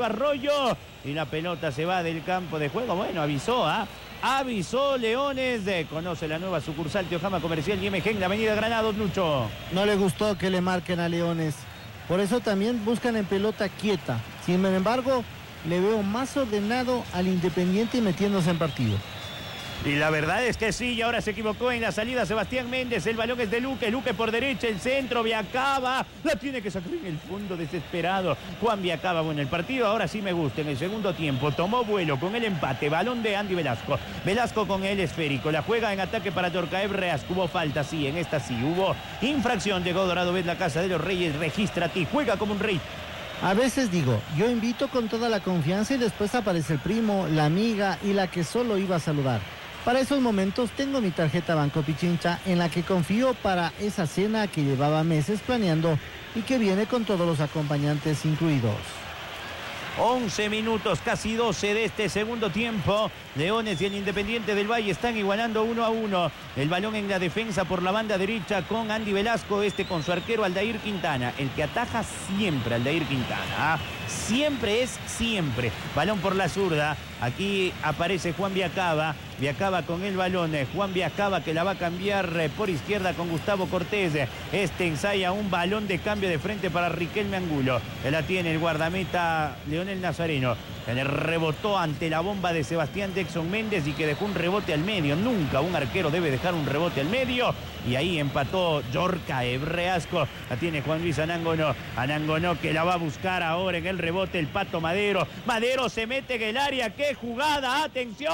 Arroyo y la pelota se va del campo de juego. Bueno, avisó Leones. Conoce la nueva sucursal Teojama Comercial IMG en la avenida Granados, Lucho. No le gustó que le marquen a Leones. Por eso también buscan en pelota quieta. Sin embargo, le veo más ordenado al Independiente metiéndose en partido. Y la verdad es que sí, y ahora se equivocó en la salida Sebastián Méndez. El balón es de Luque por derecha, el centro, Viacaba. La tiene que sacar en el fondo, desesperado. Juan Viacaba, bueno, el partido ahora sí me gusta. En el segundo tiempo tomó vuelo con el empate. Balón de Andy Velasco. Velasco con el esférico. La juega en ataque para Dorcaev Reasco. Hubo falta, sí, en esta sí. Hubo infracción. Llegó Dorado, ves la casa de los Reyes. Regístrate, juega como un rey. A veces digo, yo invito con toda la confianza y después aparece el primo, la amiga y la que solo iba a saludar. Para esos momentos tengo mi tarjeta Banco Pichincha en la que confío para esa cena que llevaba meses planeando y que viene con todos los acompañantes incluidos. 11 minutos, casi 12 de este segundo tiempo. Leones y el Independiente del Valle están igualando 1-1. El balón en la defensa por la banda derecha con Andy Velasco, con su arquero Aldair Quintana. El que ataja siempre, Aldair Quintana. Siempre es siempre. Balón por la zurda. Aquí aparece Juan Viacaba. Viacaba con el balón. Juan Viacaba que la va a cambiar por izquierda con Gustavo Cortés. Ensaya un balón de cambio de frente para Riquelme Angulo. La tiene el guardameta Leonel Nazareno. Que le rebotó ante la bomba de Sebastián Dexon Méndez y que dejó un rebote al medio. Nunca un arquero debe dejar un rebote al medio. Y ahí empató Dorcaev Reasco. La tiene Juan Luis Anangonó. Anangonó que la va a buscar ahora en el rebote el Pato Madero. Madero se mete en el área. ¡Qué jugada! ¡Atención!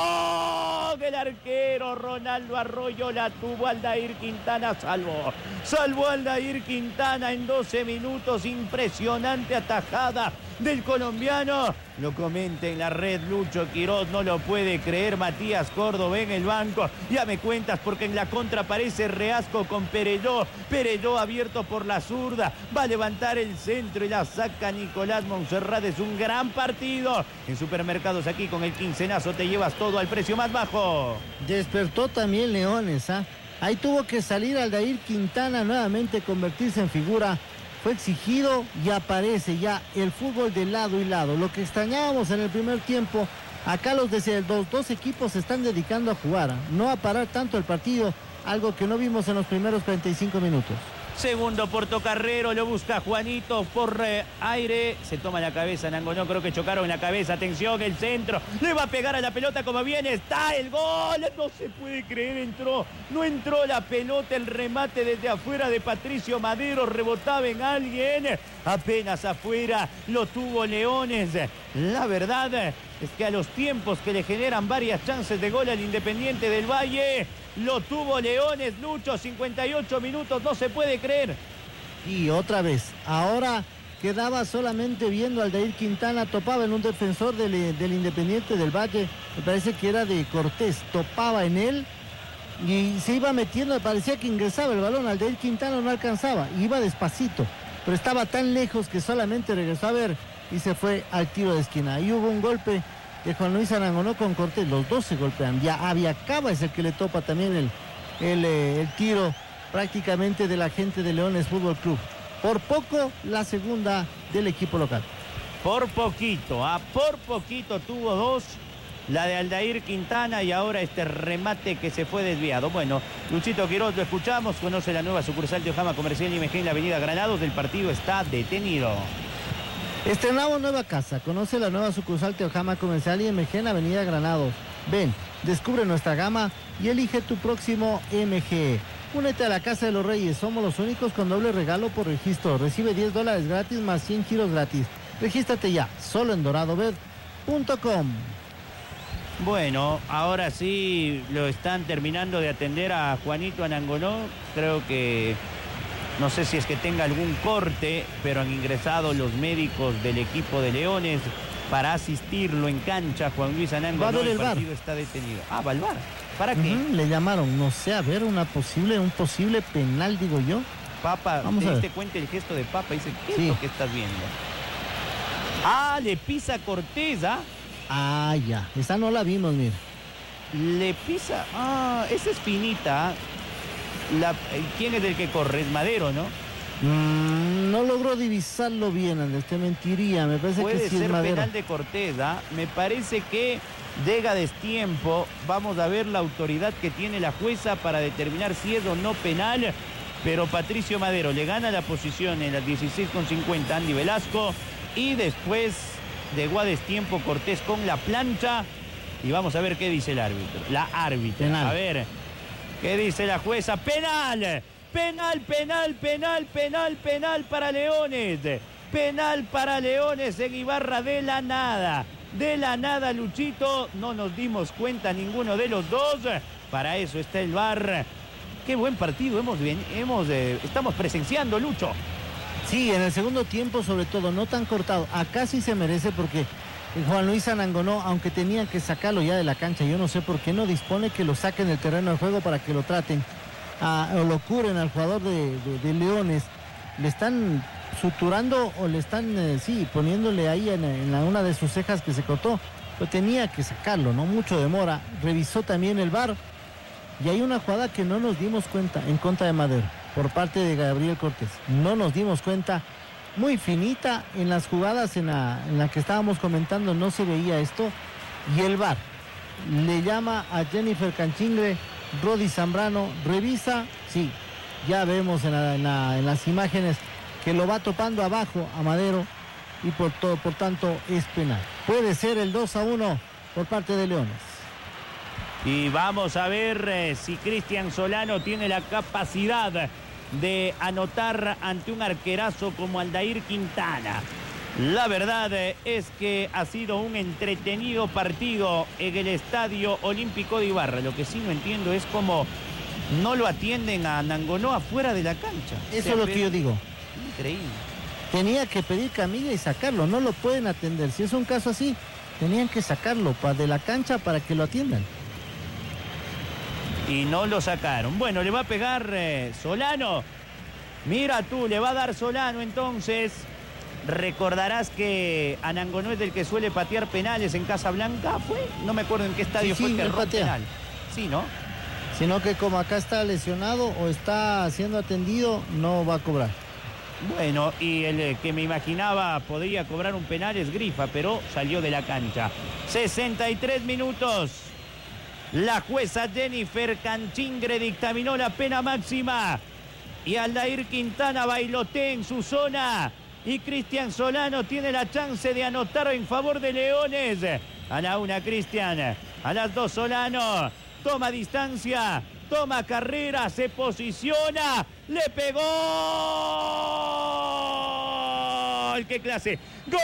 El arquero Ronaldo Arroyo la tuvo. Aldair Quintana salvó. Salvó Aldair Quintana en 12 minutos. Impresionante atajada del colombiano. Lo comenta en la red Lucho Quiroz, no lo puede creer. Matías Córdoba en el banco. Ya me cuentas porque en la contra aparece Reasco con Perelló. Perelló abierto por la zurda. Va a levantar el centro y la saca Nicolás Monserrat. Es un gran partido. En Supermercados aquí con el quincenazo te llevas todo al precio más bajo. Despertó también Leones, Ahí tuvo que salir Aldair Quintana nuevamente, convertirse en figura. Fue exigido y aparece ya el fútbol de lado y lado. Lo que extrañábamos en el primer tiempo, acá los dos equipos se están dedicando a jugar, no a parar tanto el partido, algo que no vimos en los primeros 45 minutos. Segundo Portocarrero, lo busca Juanito por aire. Se toma la cabeza Nangonó, creo que chocaron en la cabeza. Atención, el centro. Le va a pegar a la pelota como viene. Está el gol. No se puede creer, no entró la pelota. El remate desde afuera de Patricio Madero. Rebotaba en alguien. Apenas afuera lo tuvo Leones. La verdad es que a los tiempos que le generan varias chances de gol al Independiente del Valle, lo tuvo Leones. Lucho, 58 minutos, no se puede creer. Y otra vez, ahora quedaba solamente viendo al Aldair Quintana, topaba en un defensor del Independiente del Valle, me parece que era de Cortés, topaba en él y se iba metiendo, parecía que ingresaba el balón, Aldair Quintana no alcanzaba, iba despacito, pero estaba tan lejos que solamente regresó a ver y se fue al tiro de esquina. Ahí hubo un golpe de Juan Luis Anangonó con Cortés, los dos se golpean. Ya Viacaba es el que le topa también el tiro prácticamente de la gente de Leones Fútbol Club. Por poco la segunda del equipo local. Por poquito tuvo dos, la de Aldair Quintana y ahora este remate que se fue desviado. Bueno, Luchito Quiroz, lo escuchamos, conoce la nueva sucursal de Teojama Comercial IMG en la avenida Granados. El partido está detenido. Estrenamos nueva casa, conoce la nueva sucursal Teojama Comercial IMG en la avenida Granados. Ven, descubre nuestra gama y elige tu próximo MG. Únete a la Casa de los Reyes, somos los únicos con doble regalo por registro. Recibe $10 gratis más 100 giros gratis. Regístrate ya, solo en doradobet.com. Bueno, ahora sí lo están terminando de atender a Juanito Anangonó. Creo que, no sé si es que tenga algún corte, pero han ingresado los médicos del equipo de Leones para asistirlo en cancha. Juan Luis Anangonó, el partido está detenido. ¿Va al VAR? ¿Para qué? Le llamaron, no sé, a ver, un posible penal, digo yo. Papa, ¿te diste cuenta el gesto de Papa? Dice, ¿qué es lo que estás viendo? Le pisa Cortés, ya, esa no la vimos, mira. Le pisa, esa es finita. ¿Quién es el que corre? Es Madero, ¿no? No logró divisarlo bien, Andrés, te mentiría. Me parece Puede que sí ser es Madero. penal de Cortés, ¿ah? Me parece que llega destiempo. Vamos a ver la autoridad que tiene la jueza para determinar si es o no penal. Pero Patricio Madero le gana la posición en las 16:50 Andy Velasco. Y después llegó a destiempo Cortés con la plancha. Y vamos a ver qué dice el árbitro. La árbitra. Penal. A ver, ¿qué dice la jueza? ¡Penal! Penal, penal, penal, penal, penal para Leones. Penal para Leones en Ibarra de la nada. De la nada, Luchito. No nos dimos cuenta ninguno de los dos. Para eso está el VAR. Qué buen partido estamos presenciando, Lucho. Sí, en el segundo tiempo sobre todo, no tan cortado. Acá sí se merece porque Juan Luis Anangonó, aunque tenían que sacarlo ya de la cancha, yo no sé por qué no dispone que lo saquen del terreno de juego para que lo traten. O lo curen al jugador de Leones. Le están suturando o le están, poniéndole ahí en una de sus cejas que se cortó. Pero tenía que sacarlo, no mucho demora. Revisó también el VAR. Y hay una jugada que no nos dimos cuenta en contra de Madero, por parte de Gabriel Cortés. No nos dimos cuenta, muy finita en las jugadas en la que estábamos comentando, no se veía esto. Y el VAR le llama a Jennifer Canchingre. Rodi Zambrano revisa, sí, ya vemos en las imágenes que lo va topando abajo a Madero y por tanto es penal. Puede ser el 2-1 por parte de Leones. Y vamos a ver si Cristian Solano tiene la capacidad de anotar ante un arquerazo como Aldair Quintana. La verdad es que ha sido un entretenido partido en el Estadio Olímpico de Ibarra. Lo que sí no entiendo es cómo no lo atienden a Anangonó afuera de la cancha. Eso es lo que yo digo. Increíble. Tenía que pedir camilla y sacarlo, no lo pueden atender. Si es un caso así, tenían que sacarlo de la cancha para que lo atiendan. Y no lo sacaron. Bueno, le va a pegar Solano. Mira tú, le va a dar Solano entonces. Recordarás que Anangonó es del que suele patear penales en Casablanca, ¿fue? No me acuerdo en qué estadio fue que erró penal. Sí, ¿no? Sino que como acá está lesionado o está siendo atendido, no va a cobrar. Bueno, y el que me imaginaba podría cobrar un penal es Grifa, pero salió de la cancha. 63 minutos. La jueza Jennifer Canchingre dictaminó la pena máxima. Y Aldair Quintana bailotea en su zona. Y Cristian Solano tiene la chance de anotar en favor de Leones. A la una Cristian, a las dos Solano. Toma distancia, toma carrera, se posiciona. ¡Le pegó! ¡Qué clase! ¡Gol!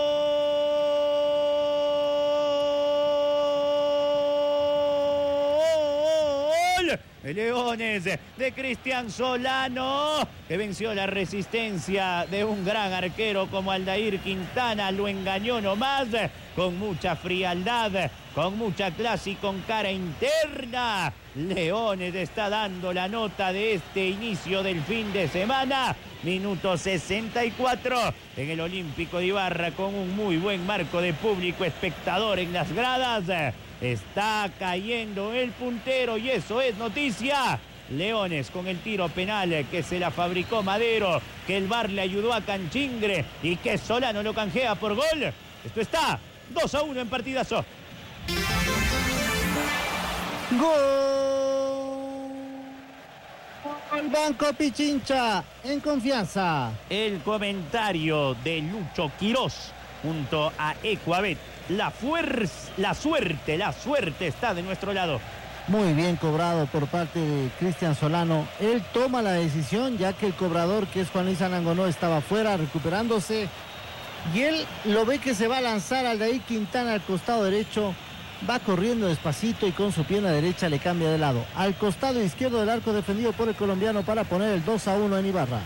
Leones de Cristian Solano, que venció la resistencia de un gran arquero como Aldair Quintana. Lo engañó nomás, con mucha frialdad, con mucha clase y con cara interna. Leones está dando la nota de este inicio del fin de semana. Minuto 64 en el Olímpico de Ibarra, con un muy buen marco de público espectador en las gradas. Está cayendo el puntero y eso es noticia. Leones con el tiro penal que se la fabricó Madero, que el VAR le ayudó a Canchingre y que Solano lo canjea por gol. Esto está 2-1 en partidazo. ¡Gol! El Banco Pichincha en confianza. El comentario de Lucho Quirós junto a Ecuabet. La suerte está de nuestro lado. Muy bien cobrado por parte de Cristian Solano. Él toma la decisión ya que el cobrador, que es Juan Luis Anangonó, estaba afuera recuperándose. Y él lo ve que se va a lanzar al Aldair Quintana al costado derecho. Va corriendo despacito y con su pierna derecha le cambia de lado. Al costado izquierdo del arco defendido por el colombiano para poner el 2-1 en Ibarra.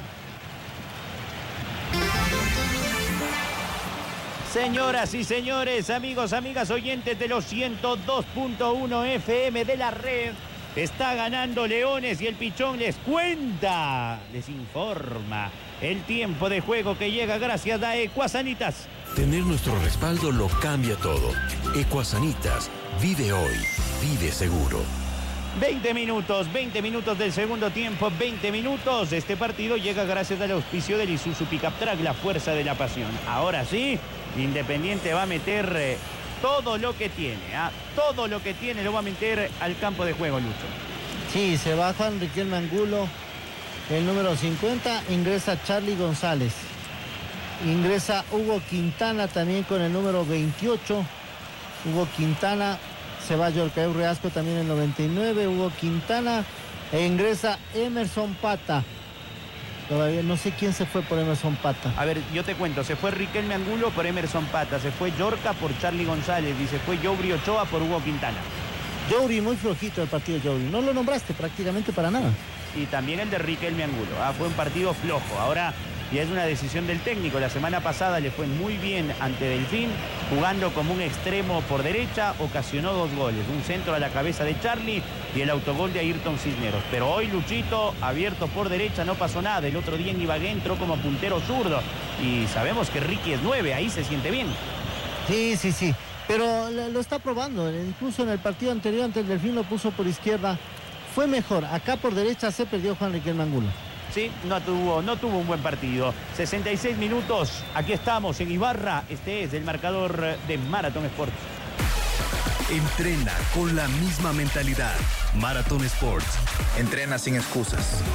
Señoras y señores, amigos, amigas, oyentes de los 102.1 FM de la red, está ganando Leones y el Pichón les cuenta, les informa el tiempo de juego que llega gracias a Ecuasanitas. Tener nuestro respaldo lo cambia todo. Ecuasanitas, vive hoy, vive seguro. 20 minutos del segundo tiempo, 20 minutos. Este partido llega gracias al auspicio del Isuzu Pickup Track, la fuerza de la pasión. Ahora sí, Independiente va a meter todo lo que tiene, todo lo que tiene lo va a meter al campo de juego, Lucho. Sí, se va Juan Riquelme Angulo, el número 50, ingresa Charly González. Ingresa Hugo Quintana también con el número 28. Hugo Quintana, se va Yorcaeu Reasco también el 99, Hugo Quintana. E ingresa Emerson Pata. Todavía no sé quién se fue por Emerson Pata. A ver, yo te cuento, se fue Riquelme Angulo por Emerson Pata, se fue Yorca por Charly González y se fue Yobri Ochoa por Hugo Quintana. Yobri, muy flojito el partido de Yobri. No lo nombraste prácticamente para nada. Y también el de Riquelme Angulo. Fue un partido flojo. Ahora ya es una decisión del técnico. La semana pasada le fue muy bien ante Delfín, jugando como un extremo por derecha, ocasionó 2 goles. Un centro a la cabeza de Charly y el autogol de Ayrton Cisneros. Pero hoy Luchito, abierto por derecha, no pasó nada. El otro día en Ibagué entró como puntero zurdo. Y sabemos que Ricky es 9, ahí se siente bien. Sí. Pero lo está probando. Incluso en el partido anterior ante el Delfín lo puso por izquierda. Fue mejor. Acá por derecha se perdió Juan Riquelme Angulo. Sí, no tuvo un buen partido. 66 minutos, aquí estamos en Ibarra. Este es el marcador de Marathon Sports. Entrena con la misma mentalidad. Marathon Sports. Entrena sin excusas.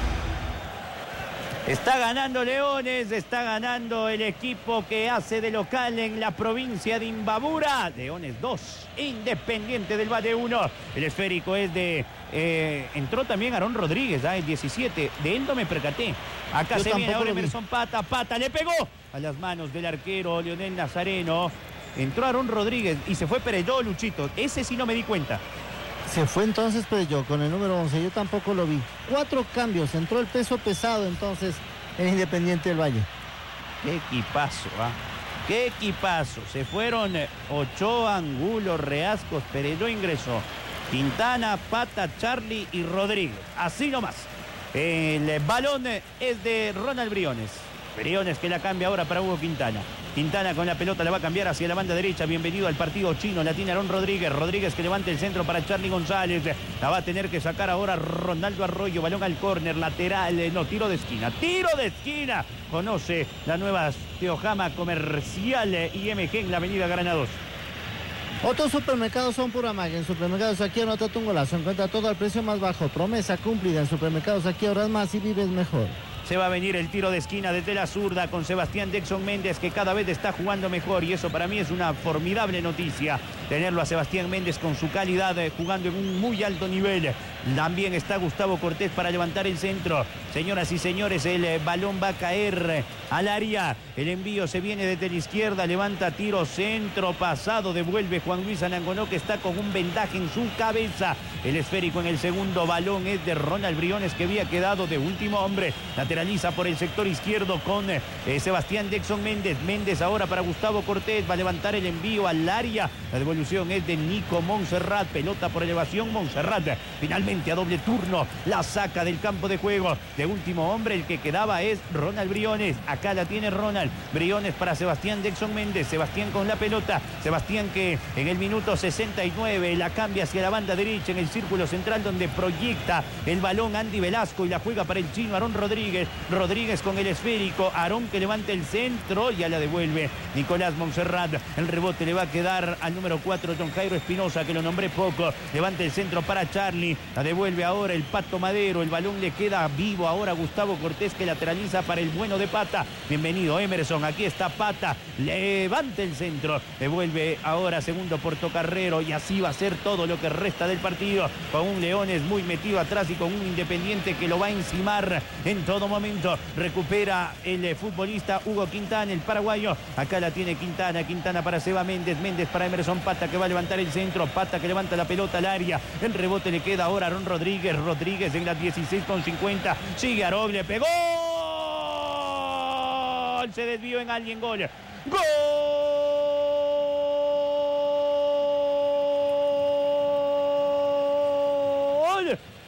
Está ganando Leones, está ganando el equipo que hace de local en la provincia de Imbabura. Leones 2, Independiente del Valle 1. El esférico es de... entró también Aarón Rodríguez, el 17. De él no me percaté. Acá se viene ahora Emerson Pata. Pata le pegó a las manos del arquero Leonel Nazareno. Entró Aarón Rodríguez y se fue Perelló, Luchito. Ese sí no me di cuenta. Se fue entonces Perelló con el número 11, yo tampoco lo vi. 4 cambios, entró el peso pesado entonces el Independiente del Valle. Qué equipazo, qué equipazo. Se fueron Ochoa, Angulo, Reascos, Perelló ingresó. Quintana, Pata, Charly y Rodríguez. Así nomás. El balón es de Ronald Briones. Briones que la cambia ahora para Hugo Quintana. Quintana con la pelota la va a cambiar hacia la banda derecha. Bienvenido al partido chino. La tiene Aarón Rodríguez. Rodríguez que levanta el centro para Charly González. La va a tener que sacar ahora Ronaldo Arroyo. Balón al córner, lateral. No, tiro de esquina. Tiro de esquina. Conoce la nueva Teojama Comercial IMG en la avenida Granados. Otros supermercados son pura magia. En Supermercados Aquí anota un golazo. Encuentra todo al precio más bajo. Promesa cumplida. En Supermercados Aquí ahorras más y vives mejor. Se va a venir el tiro de esquina desde la zurda con Sebastián Dexon Méndez, que cada vez está jugando mejor, y eso para mí es una formidable noticia, tenerlo a Sebastián Méndez con su calidad, jugando en un muy alto nivel. También está Gustavo Cortés para levantar el centro. Señoras y señores, el balón va a caer al área. El envío se viene desde la izquierda, levanta tiro, centro, pasado, devuelve Juan Luis Anangonó, que está con un vendaje en su cabeza. El esférico en el segundo balón es de Ronald Briones, que había quedado de último hombre. Lateraliza por el sector izquierdo con Sebastián Dexon Méndez. Méndez ahora para Gustavo Cortés, va a levantar el envío al área. La devolución es de Nico Montserrat, pelota por elevación, Montserrat finalmente a doble turno la saca del campo de juego. De último hombre el que quedaba es Ronald Briones. Acá la tiene Ronald Briones para Sebastián Dexon Méndez. Sebastián con la pelota. Sebastián que en el minuto 69 la cambia hacia la banda derecha en el círculo central, donde proyecta el balón Andy Velasco y la juega para el chino Aarón Rodríguez. Rodríguez con el esférico. Aarón que levanta el centro, ya la devuelve Nicolás Montserrat. El rebote le va a quedar al número 4, John Jairo Espinosa, que lo nombré poco. Levanta el centro para Charly. La devuelve ahora el Pato Madero. El balón le queda vivo ahora Gustavo Cortés, que lateraliza para el bueno de Pata. Bienvenido Emerson. Aquí está Pata. Levanta el centro. Devuelve ahora segundo Portocarrero. Y así va a ser todo lo que resta del partido. Con un Leones muy metido atrás y con un Independiente que lo va a encimar en todo momento. Recupera el futbolista Hugo Quintana, el paraguayo. Acá la tiene Quintana. Quintana para Seba Méndez. Méndez para Emerson Pata, que va a levantar el centro. Pata que levanta la pelota al área. El rebote le queda ahora a Aarón Rodríguez. Rodríguez en las 16:50. Sigue Aarón, le pegó. Se desvió en alguien. Gol. ¡Gol!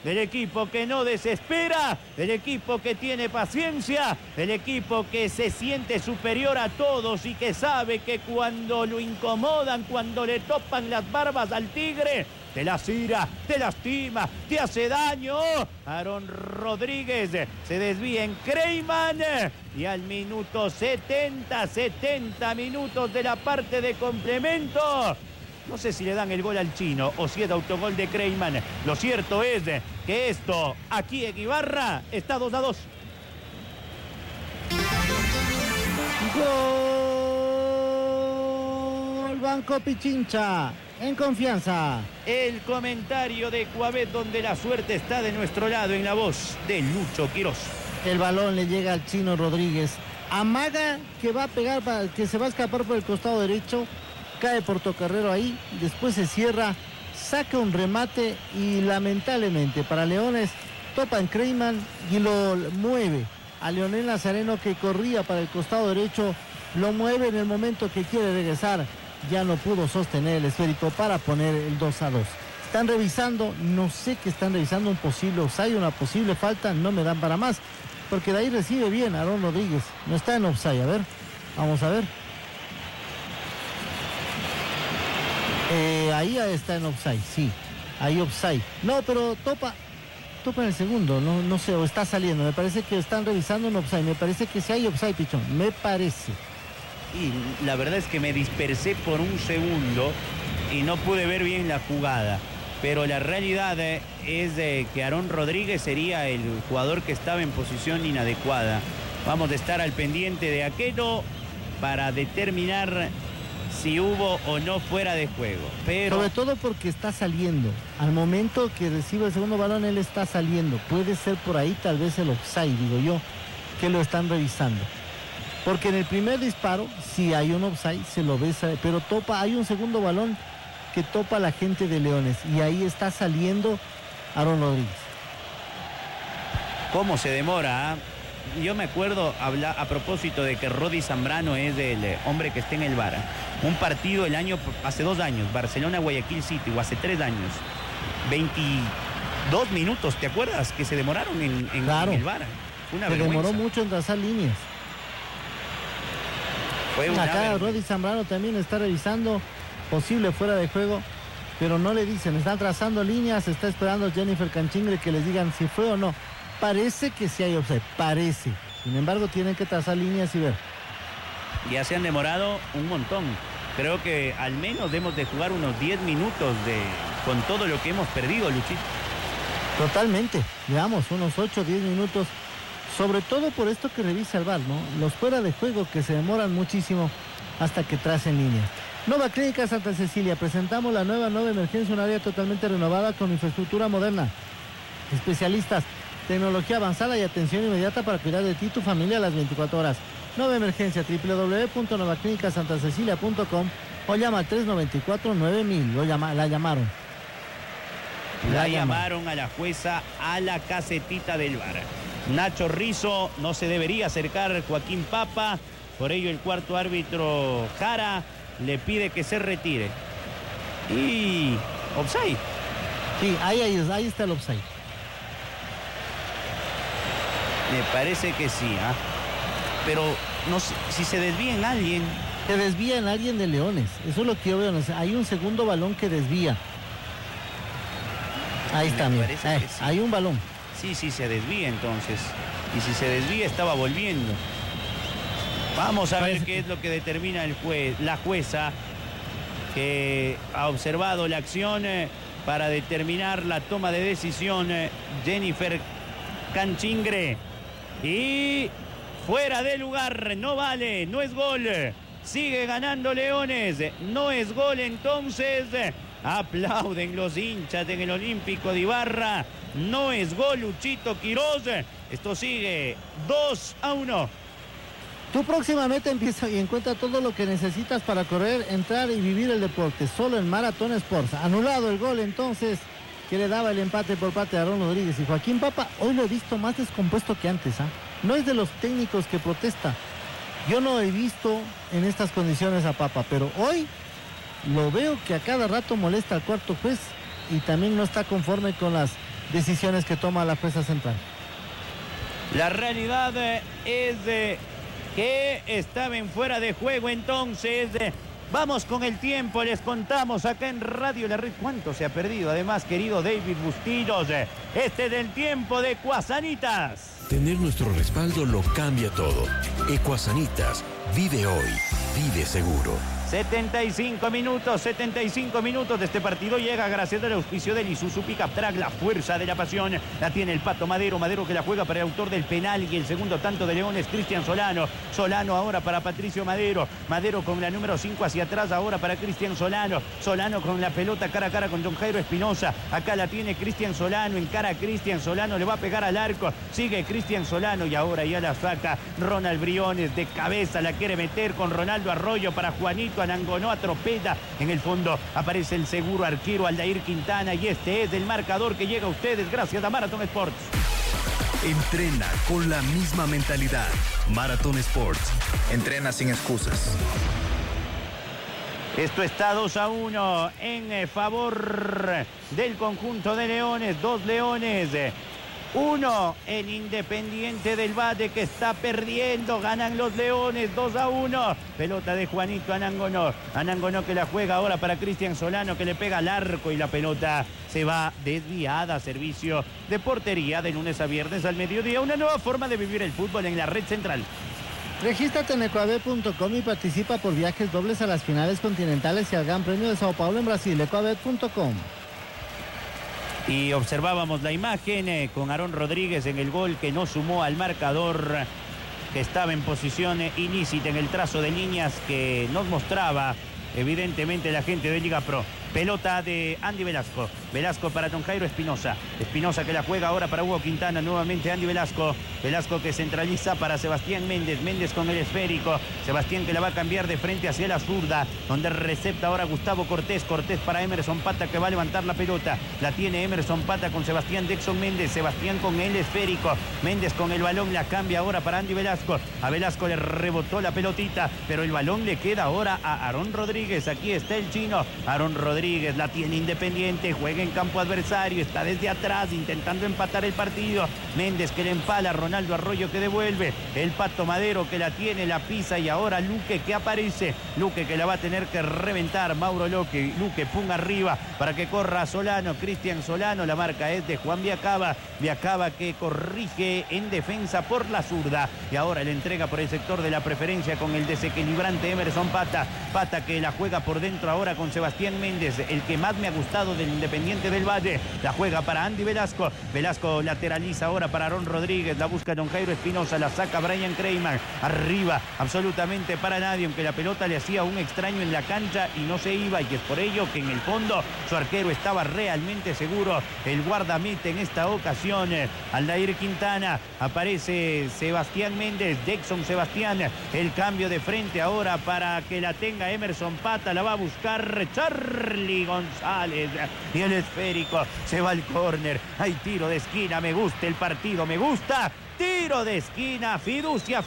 del equipo que no desespera, del equipo que tiene paciencia, del equipo que se siente superior a todos y que sabe que cuando lo incomodan, cuando le topan las barbas al tigre, te lacera, te lastima, te hace daño. Aarón Rodríguez se desvía en Creyman y al minuto 70 minutos de la parte de complemento. No sé si le dan el gol al chino o si es autogol de Creyman. Lo cierto es que esto aquí en Ibarra está 2-2. Gol Banco Pichincha. En confianza. El comentario de Cuavet donde la suerte está de nuestro lado en la voz de Lucho Quirós. El balón le llega al chino Rodríguez. Amaga que va a pegar, que se va a escapar por el costado derecho. Cae Portocarrero ahí. Después se cierra. Saca un remate y lamentablemente para Leones topa en Creyman y lo mueve a Leonel Nazareno, que corría para el costado derecho. Lo mueve en el momento que quiere regresar. Ya no pudo sostener el esférico para poner el 2-2. Están revisando, no sé qué están revisando, un posible offside, una posible falta, no me dan para más, porque de ahí recibe bien Aarón Rodríguez. No está en offside, a ver, vamos a ver. Ahí está en offside, sí, ahí offside. No, pero topa en el segundo, no sé, o está saliendo. Me parece que están revisando en offside, me parece que sí hay offside, Pichón, me parece. Y la verdad es que me dispersé por un segundo y no pude ver bien la jugada. Pero la realidad es que Aarón Rodríguez sería el jugador que estaba en posición inadecuada. Vamos a estar al pendiente de aquello para determinar si hubo o no fuera de juego. Pero sobre todo porque está saliendo. Al momento que recibe el segundo balón, él está saliendo. Puede ser por ahí tal vez el offside, digo yo, que lo están revisando. Porque en el primer disparo, si hay un offside, se lo ve, pero topa, hay un segundo balón que topa a la gente de Leones y ahí está saliendo Aarón Rodríguez. ¿Cómo se demora? Yo me acuerdo a propósito de que Rodi Zambrano es el hombre que está en el VAR. Un partido hace 2 años, Barcelona-Guayaquil City, o hace 3 años. 22 minutos, ¿te acuerdas? Que se demoraron claro, en el VAR. Una se vergüenza. demoró mucho en trazar líneas. Acá Rodi Zambrano también está revisando posible fuera de juego, pero no le dicen, están trazando líneas, está esperando Jennifer Canchingre que les digan si fue o no. Parece que sí hay offside, parece. Sin embargo, tienen que trazar líneas y ver. Ya se han demorado un montón. Creo que al menos debemos de jugar unos 10 minutos con todo lo que hemos perdido, Luchito. Totalmente, digamos, unos 8 o 10 minutos. Sobre todo por esto que revisa el VAR, ¿no? Los fuera de juego que se demoran muchísimo hasta que tracen línea. Nova Clínica Santa Cecilia. Presentamos la nueva emergencia, un área totalmente renovada con infraestructura moderna. Especialistas, tecnología avanzada y atención inmediata para cuidar de ti y tu familia a las 24 horas. Nueva emergencia, www.novaclinicasantascecilia.com o llama al 394-9000. La llamaron. La llamaron a la jueza a la casetita del VAR. Nacho Rizzo no se debería acercar Joaquín Papa, por ello el cuarto árbitro Jara le pide que se retire. Y offside. Sí, ahí está el offside. Me parece que sí, ¿eh? Pero no sé si se desvía en alguien. Se desvía en alguien de Leones, eso es lo que yo veo. Hay un segundo balón que desvía. Ahí está, mira. Sí. Hay un balón. Sí, se desvía entonces. Y si se desvía estaba volviendo. Vamos a ver qué es lo que determina la jueza, que ha observado la acción para determinar la toma de decisión. Jennifer Canchingre. Y fuera de lugar, no vale, no es gol. Sigue ganando Leones, no es gol entonces. Aplauden los hinchas en el Olímpico de Ibarra. No es gol, Luchito Quirós. Esto sigue 2-1. Tu próxima meta empieza y encuentra todo lo que necesitas para correr, entrar y vivir el deporte. Solo en Maratón Sports. Anulado el gol entonces que le daba el empate por parte de Aarón Rodríguez y Joaquín Papa. Hoy lo he visto más descompuesto que antes. No es de los técnicos que protesta. Yo no he visto en estas condiciones a Papa, pero hoy lo veo que a cada rato molesta al cuarto juez y también no está conforme con las decisiones que toma la jueza central. La realidad es que estaban fuera de juego, entonces vamos con el tiempo, les contamos acá en Radio La Red cuánto se ha perdido. Además, querido David Bustillos, este es el tiempo de Ecuasanitas. Tener nuestro respaldo lo cambia todo. Ecuasanitas, vive hoy, vive seguro. 75 minutos de este partido llega gracias al auspicio del Isuzu Pickup Track, la fuerza de la pasión. La tiene el Pato Madero que la juega para el autor del penal y el segundo tanto de Leones, Cristian Solano. Solano ahora para Patricio Madero con la número 5 hacia atrás ahora para Cristian Solano. Solano con la pelota cara a cara con John Jairo Espinosa. Acá la tiene Cristian Solano, encara a Cristian Solano, le va a pegar al arco. Sigue Cristian Solano y ahora ya la saca Ronald Briones de cabeza, la quiere meter con Ronaldo Arroyo para Juanito Anangonó, atropella. En el fondo aparece el seguro arquero Aldair Quintana y este es el marcador que llega a ustedes gracias a Marathon Sports. Entrena con la misma mentalidad. Marathon Sports. Entrena sin excusas. Esto está 2-1 en favor del conjunto de Leones. 2 Leones. 1 el Independiente del Valle que está perdiendo. Ganan los Leones 2-1. Pelota de Juanito Anangonó. Anangonó que la juega ahora para Cristian Solano que le pega al arco y la pelota se va desviada. Servicio de portería de lunes a viernes al mediodía. Una nueva forma de vivir el fútbol en la red central. Regístrate en ecuabet.com y participa por viajes dobles a las finales continentales y al Gran Premio de Sao Paulo en Brasil. Ecuabet.com. Y observábamos la imagen con Aarón Rodríguez en el gol que no sumó al marcador, que estaba en posición ilícita en el trazo de líneas que nos mostraba evidentemente la gente de Liga Pro. Pelota de Andy Velasco. Velasco para Don Jairo Espinosa. Espinosa que la juega ahora para Hugo Quintana. Nuevamente Andy Velasco. Velasco que centraliza para Sebastián Méndez. Méndez con el esférico. Sebastián que la va a cambiar de frente hacia la zurda, donde recepta ahora Gustavo Cortés. Cortés para Emerson Pata que va a levantar la pelota. La tiene Emerson Pata con Sebastián Dexon Méndez. Sebastián con el esférico. Méndez con el balón. La cambia ahora para Andy Velasco. A Velasco le rebotó la pelotita, pero el balón le queda ahora a Aarón Rodríguez. Aquí está el chino. Aarón Rodríguez la tiene Independiente, juega en campo adversario, está desde atrás intentando empatar el partido. Méndez que le empala, Ronaldo Arroyo que devuelve, el Pato Madero que la tiene, la pisa y ahora Luque que aparece, Luque que la va a tener que reventar, Mauro Luque pum arriba para que corra Solano, Cristian Solano, la marca es de Juan Viacaba que corrige en defensa por la zurda y ahora le entrega por el sector de la preferencia con el desequilibrante Emerson Pata que la juega por dentro ahora con Sebastián Méndez, el que más me ha gustado del Independiente del Valle, la juega para Andy Velasco, Velasco lateraliza ahora para Aarón Rodríguez, la busca Don Jairo Espinosa, la saca Brian Kreyman, arriba absolutamente para nadie, aunque la pelota le hacía un extraño en la cancha y no se iba, y es por ello que en el fondo su arquero estaba realmente seguro, el guardameta en esta ocasión, Aldair Quintana, aparece Sebastián Méndez, Jackson Sebastián, el cambio de frente ahora para que la tenga Emerson Pata, la va a buscar Charlie González y el esférico se va al córner, hay tiro de esquina, me gusta el partido, me gusta, tiro de esquina, fiducia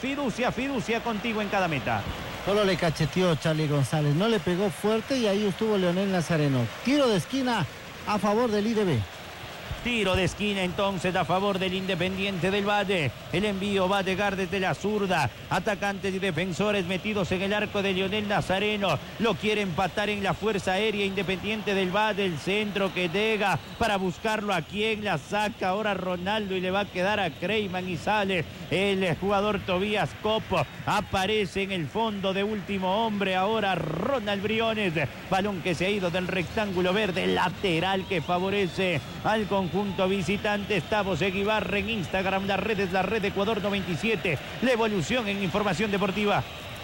contigo en cada meta. Solo le cacheteó Charlie González, no le pegó fuerte y ahí estuvo Leonel Nazareno. Tiro de esquina a favor del IDB. Tiro de esquina entonces a favor del Independiente del Valle. El envío va a llegar desde la zurda. Atacantes y defensores metidos en el arco de Leonel Nazareno. Lo quiere empatar en la fuerza aérea Independiente del Valle. El centro que llega para buscarlo. ¿A quién la saca ahora Ronaldo? Y le va a quedar a Kreyman y sale el jugador Tobías Copo. Aparece en el fondo de último hombre ahora Ronald Briones. Balón que se ha ido del rectángulo verde. Lateral que favorece al conjunto visitante. Estamos en Ibarra en Instagram, la red es la red Ecuador 97, la evolución en información deportiva.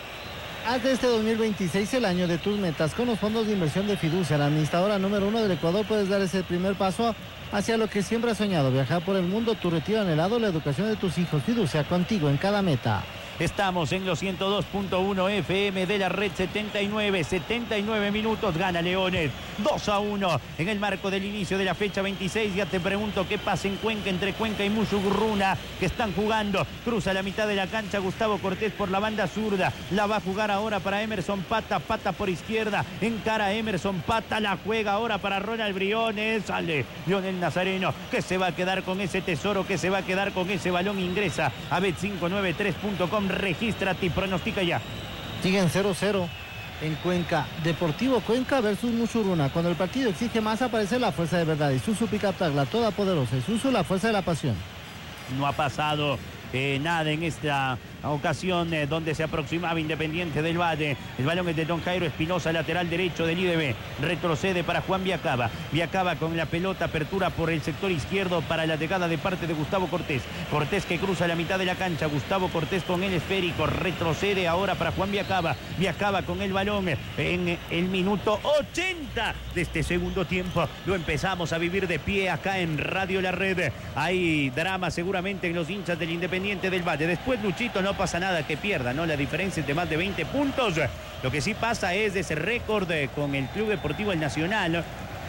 Haz de este 2026 el año de tus metas. Con los fondos de inversión de Fiducia, la administradora número 1 del Ecuador, puedes dar ese primer paso hacia lo que siempre has soñado, viajar por el mundo, tu retiro anhelado, la educación de tus hijos. Fiducia, contigo en cada meta. Estamos en los 102.1 FM de la red 79 minutos, gana Leones, 2-1 en el marco del inicio de la fecha 26. Ya te pregunto qué pasa en Cuenca, entre Cuenca y Mushugurruna, que están jugando. Cruza la mitad de la cancha Gustavo Cortés por la banda zurda. La va a jugar ahora para Emerson Pata. Pata por izquierda. Encara Emerson Pata. La juega ahora para Ronald Briones. Sale Lionel Nazareno, que se va a quedar con ese tesoro, que se va a quedar con ese balón. Ingresa a bet593.com. Regístrate y pronostica ya. Siguen 0-0 en Cuenca. Deportivo Cuenca versus Mushuruna. Cuando el partido exige más, aparece la fuerza de verdad. Isuzu Pickup Tag, la toda poderosa. Isuzu, la fuerza de la pasión. No ha pasado nada en esta ocasión donde se aproximaba Independiente del Valle. El balón es de Don Jairo Espinosa, lateral derecho del IDB. Retrocede para Juan Viacaba. Viacaba con la pelota, apertura por el sector izquierdo para la llegada de parte de Gustavo Cortés. Cortés que cruza la mitad de la cancha. Gustavo Cortés con el esférico. Retrocede ahora para Juan Viacaba. Viacaba con el balón en el minuto 80 de este segundo tiempo. Lo empezamos a vivir de pie acá en Radio La Red. Hay drama seguramente en los hinchas del Independiente del Valle. Después, Luchito, no pasa nada que pierda, ¿no? La diferencia es de más de 20 puntos. Lo que sí pasa es de ese récord con el Club Deportivo El Nacional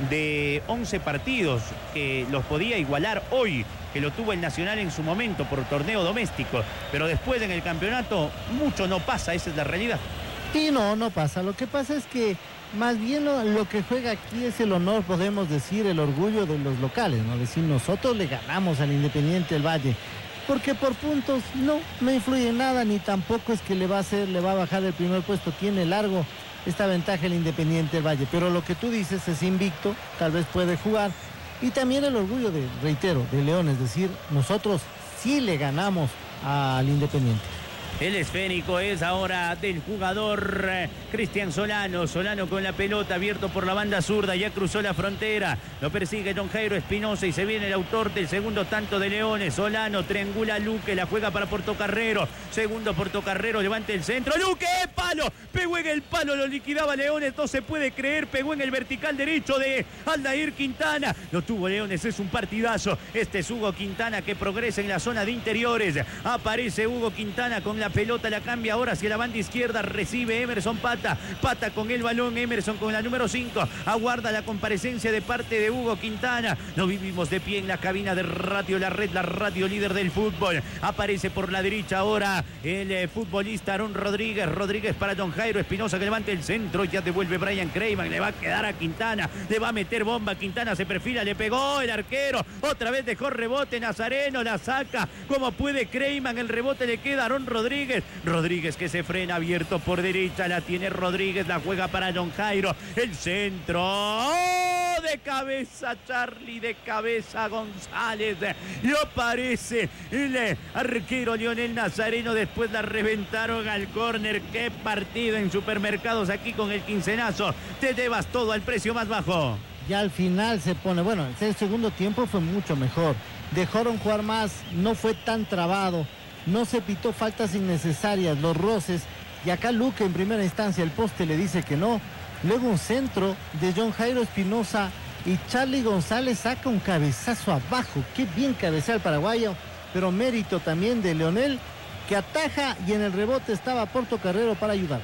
de 11 partidos que los podía igualar hoy, que lo tuvo el Nacional en su momento por torneo doméstico. Pero después en el campeonato mucho no pasa, esa es la realidad. Sí, no pasa. Lo que pasa es que más bien lo que juega aquí es el honor, podemos decir, el orgullo de los locales, ¿no? Decir, nosotros le ganamos al Independiente del Valle. Porque por puntos no influye en nada, ni tampoco es que le va a bajar el primer puesto. Tiene largo esta ventaja el Independiente del Valle. Pero lo que tú dices es invicto, tal vez puede jugar. Y también el orgullo de León, es decir, nosotros sí le ganamos al Independiente. El esférico es ahora del jugador Cristian Solano. Solano con la pelota, abierto por la banda zurda, ya cruzó la frontera. Lo persigue Don Jairo Espinosa y se viene el autor del segundo tanto de Leones. Solano triangula a Luque, la juega para Portocarrero. Segundo Portocarrero, levanta el centro. Luque, palo, pegó en el palo, lo liquidaba Leones, no se puede creer. Pegó en el vertical derecho de Aldair Quintana. Lo tuvo Leones, es un partidazo. Este es Hugo Quintana que progresa en la zona de interiores. Aparece Hugo Quintana con la pelota, la cambia ahora hacia la banda izquierda, recibe Emerson Pata. Pata con el balón, Emerson con la número 5. Aguarda la comparecencia de parte de Hugo Quintana. Lo vivimos de pie en la cabina de Radio La Red, la radio líder del fútbol. Aparece por la derecha ahora el futbolista Aarón Rodríguez. Rodríguez para Don Jairo Espinosa que levanta el centro. Ya devuelve Brian Creyman, le va a quedar a Quintana. Le va a meter bomba, Quintana se perfila, le pegó el arquero. Otra vez dejó rebote, Nazareno la saca como puede Creyman. El rebote le queda a Aarón Rodríguez. Rodríguez que se frena, abierto por derecha, la tiene Rodríguez, la juega para Don Jairo, el centro, ¡oh! De cabeza Charlie, de cabeza González, y aparece el arquero Lionel Nazareno, después la reventaron al córner. Qué partido en Supermercados aquí con el quincenazo, te llevas todo al precio más bajo. Ya al final se pone, bueno, el segundo tiempo fue mucho mejor, dejaron jugar más, no fue tan trabado. No se pitó faltas innecesarias, los roces. Y acá Luque en primera instancia, el poste le dice que no. Luego un centro de John Jairo Espinosa y Charlie González saca un cabezazo abajo. Qué bien cabecea el paraguayo, pero mérito también de Leonel, que ataja y en el rebote estaba Portocarrero para ayudar.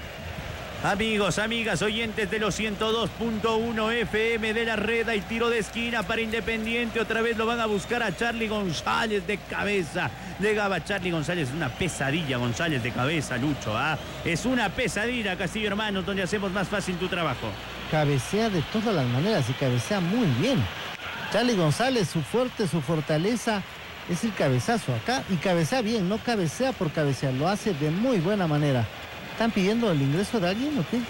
Amigos, amigas, oyentes de los 102.1 FM de La Red, hay tiro de esquina para Independiente. Otra vez lo van a buscar a Charlie González de cabeza. Llegaba Charlie González, una pesadilla González de cabeza, Lucho. Es una pesadilla, Castillo Hermanos, donde hacemos más fácil tu trabajo. Cabecea de todas las maneras y cabecea muy bien. Charlie González, su fuerte, su fortaleza es el cabezazo acá. Y cabecea bien, no cabecea por cabecear, lo hace de muy buena manera. ¿Están pidiendo el ingreso de alguien o qué?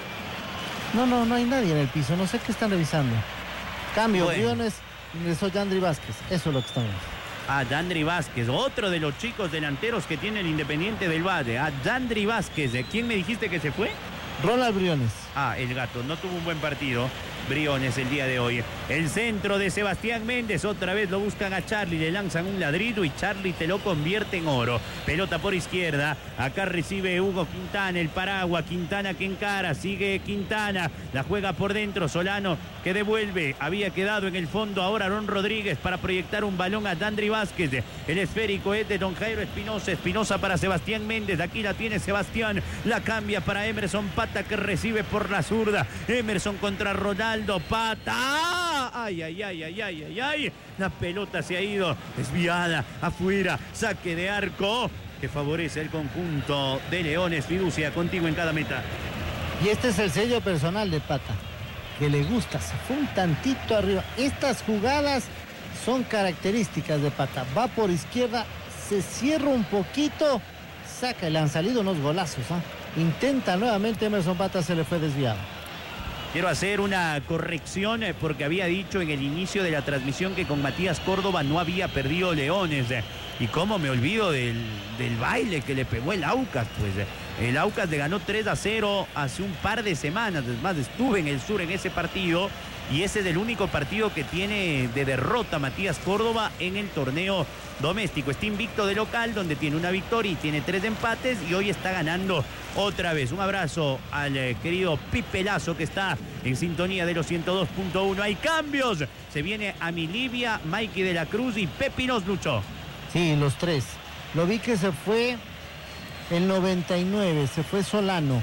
No hay nadie en el piso. No sé qué están revisando. Cambio, bueno. Briones, ingresó Yandri Vázquez. Eso es lo que estamos viendo. Yandri Vázquez, otro de los chicos delanteros que tiene el Independiente del Valle. Yandri Vázquez. ¿De quién me dijiste que se fue? Ronald Briones. El gato, no tuvo un buen partido. Briones el día de hoy. El centro de Sebastián Méndez, otra vez lo buscan a Charlie, le lanzan un ladrillo y Charlie te lo convierte en oro. Pelota por izquierda, acá recibe Hugo Quintana, el paraguas, Quintana que encara, sigue Quintana, la juega por dentro, Solano que devuelve, había quedado en el fondo ahora Aaron Rodríguez para proyectar un balón a Dandri Vázquez, el esférico es de Don Jairo Espinosa, Espinosa para Sebastián Méndez, aquí la tiene Sebastián, la cambia para Emerson Pata que recibe por la zurda, Emerson contra Ronaldo, Pata, ay, ay, ay, ay, ay, ay, ay, la pelota se ha ido desviada, afuera, saque de arco que favorece el conjunto de Leones. Fiducia contigo en cada meta. Y este es el sello personal de Pata, que le gusta, se fue un tantito arriba. Estas jugadas son características de Pata, va por izquierda, se cierra un poquito, saca, le han salido unos golazos, ¿eh? Intenta nuevamente Emerson Pata, se le fue desviado. Quiero hacer una corrección porque había dicho en el inicio de la transmisión que con Matías Córdoba no había perdido Leones. Y cómo me olvido del baile que le pegó el Aucas, pues. El Aucas le ganó 3-0 hace un par de semanas. Es más, estuve en el sur en ese partido y ese es el único partido que tiene de derrota Matías Córdoba en el torneo doméstico. Está invicto de local, donde tiene una victoria y tiene 3 empates y hoy está ganando otra vez. Un abrazo al querido Pipe Lazo que está en sintonía de los 102.1. Hay cambios. Se viene Amilibia, Mikey de la Cruz y Pepinos Lucho. Sí, los 3. Lo vi que se fue el 99, se fue Solano.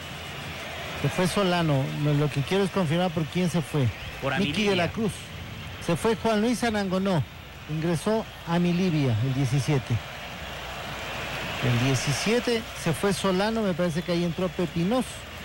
Lo que quiero es confirmar por quién se fue. Por Miki de la Cruz. Se fue Juan Luis Anangonó. Ingresó Amilibia, el 17. El 17 se fue Solano, me parece que ahí entró Pepinos.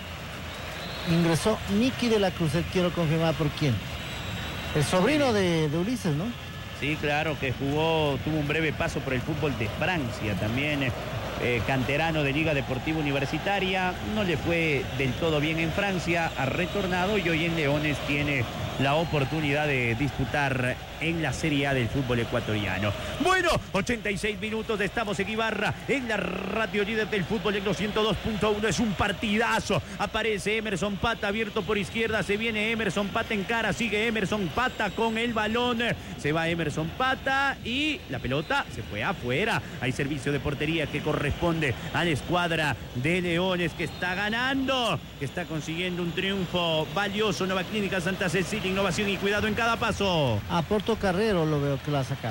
Ingresó Miki de la Cruz, quiero confirmar por quién. El sobrino de Ulises, ¿no? Sí, claro, que tuvo un breve paso por el fútbol de Francia, también canterano de Liga Deportiva Universitaria, no le fue del todo bien en Francia, ha retornado y hoy en Leones tiene la oportunidad de disputar en la Serie A del fútbol ecuatoriano. Bueno, 86 minutos, estamos en Ibarra, en la radio líder del fútbol en los 102.1, es un partidazo, aparece Emerson Pata abierto por izquierda, se viene Emerson Pata en cara, sigue Emerson Pata con el balón, se va Emerson Pata y la pelota se fue afuera, hay servicio de portería que corresponde a la escuadra de Leones que está ganando, que está consiguiendo un triunfo valioso. Nueva Clínica Santa Cecilia, innovación y cuidado en cada paso. A Porto Carrero lo veo que lo va a sacar.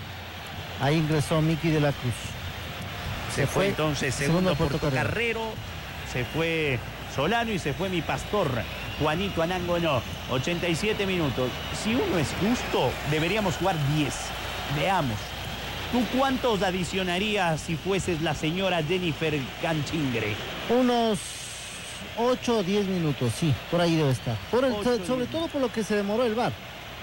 Ahí ingresó Miki de la Cruz. Se fue entonces segundo Porto Carrero, se fue Solano y se fue mi pastor Juanito Anangonó. 87 minutos. Si uno es justo, deberíamos jugar 10. Veamos. ¿Tú cuántos adicionarías si fueses la señora Jennifer Canchingre? Unos 8 o 10 minutos, sí, por ahí debe estar. Sobre todo por lo que se demoró el VAR.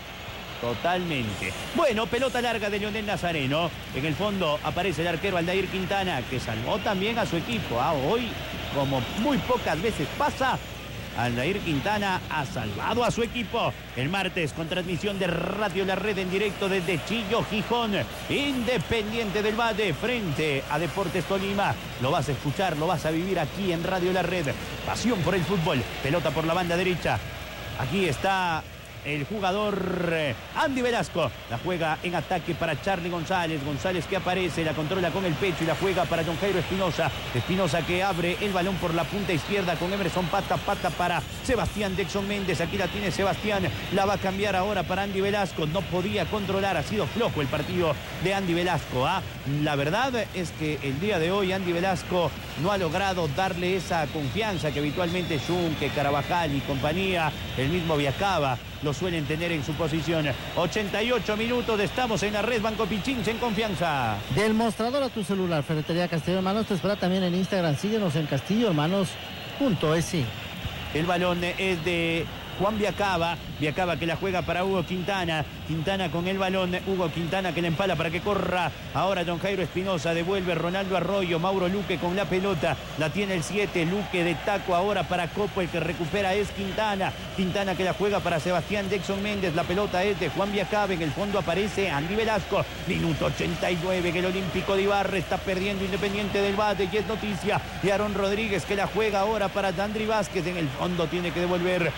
Totalmente. Bueno, pelota larga de Leonel Nazareno. En el fondo aparece el arquero Aldair Quintana, que salvó también a su equipo. Hoy, como muy pocas veces pasa, Aldair Quintana ha salvado a su equipo. El martes con transmisión de Radio La Red en directo desde Chillo, Gijón. Independiente del Valle frente a Deportes Tolima. Lo vas a escuchar, lo vas a vivir aquí en Radio La Red. Pasión por el fútbol. Pelota por la banda derecha. Aquí está el jugador Andy Velasco. La juega en ataque para Charlie González. González que aparece, la controla con el pecho y la juega para Don Jairo Espinosa. Espinosa que abre el balón por la punta izquierda con Emerson Pata. Pata para Sebastián Dexon Méndez. Aquí la tiene Sebastián. La va a cambiar ahora para Andy Velasco. No podía controlar. Ha sido flojo el partido de Andy Velasco. La verdad es que el día de hoy Andy Velasco no ha logrado darle esa confianza que habitualmente Junque, Carabajal y compañía, el mismo Viacaba, lo suelen tener en su posición. 88 minutos, estamos en la red Banco Pichincha en confianza. Del mostrador a tu celular, Ferretería Castillo Hermanos, te espera también en Instagram. Síguenos en castillohermanos.es. El balón es de Juan Viacaba. Viacaba que la juega para Hugo Quintana. Quintana con el balón. Hugo Quintana que la empala para que corra. Ahora Don Jairo Espinosa. Devuelve Ronaldo Arroyo. Mauro Luque con la pelota. La tiene el 7. Luque de taco ahora para Copo. El que recupera es Quintana. Quintana que la juega para Sebastián Dexon Méndez. La pelota es de Juan Viacaba. En el fondo aparece Andy Velasco. Minuto 89 que el Olímpico de Ibarra está perdiendo Independiente del Valle. Y es noticia. Y Aaron Rodríguez que la juega ahora para Dandri Vázquez. En el fondo tiene que devolver ahora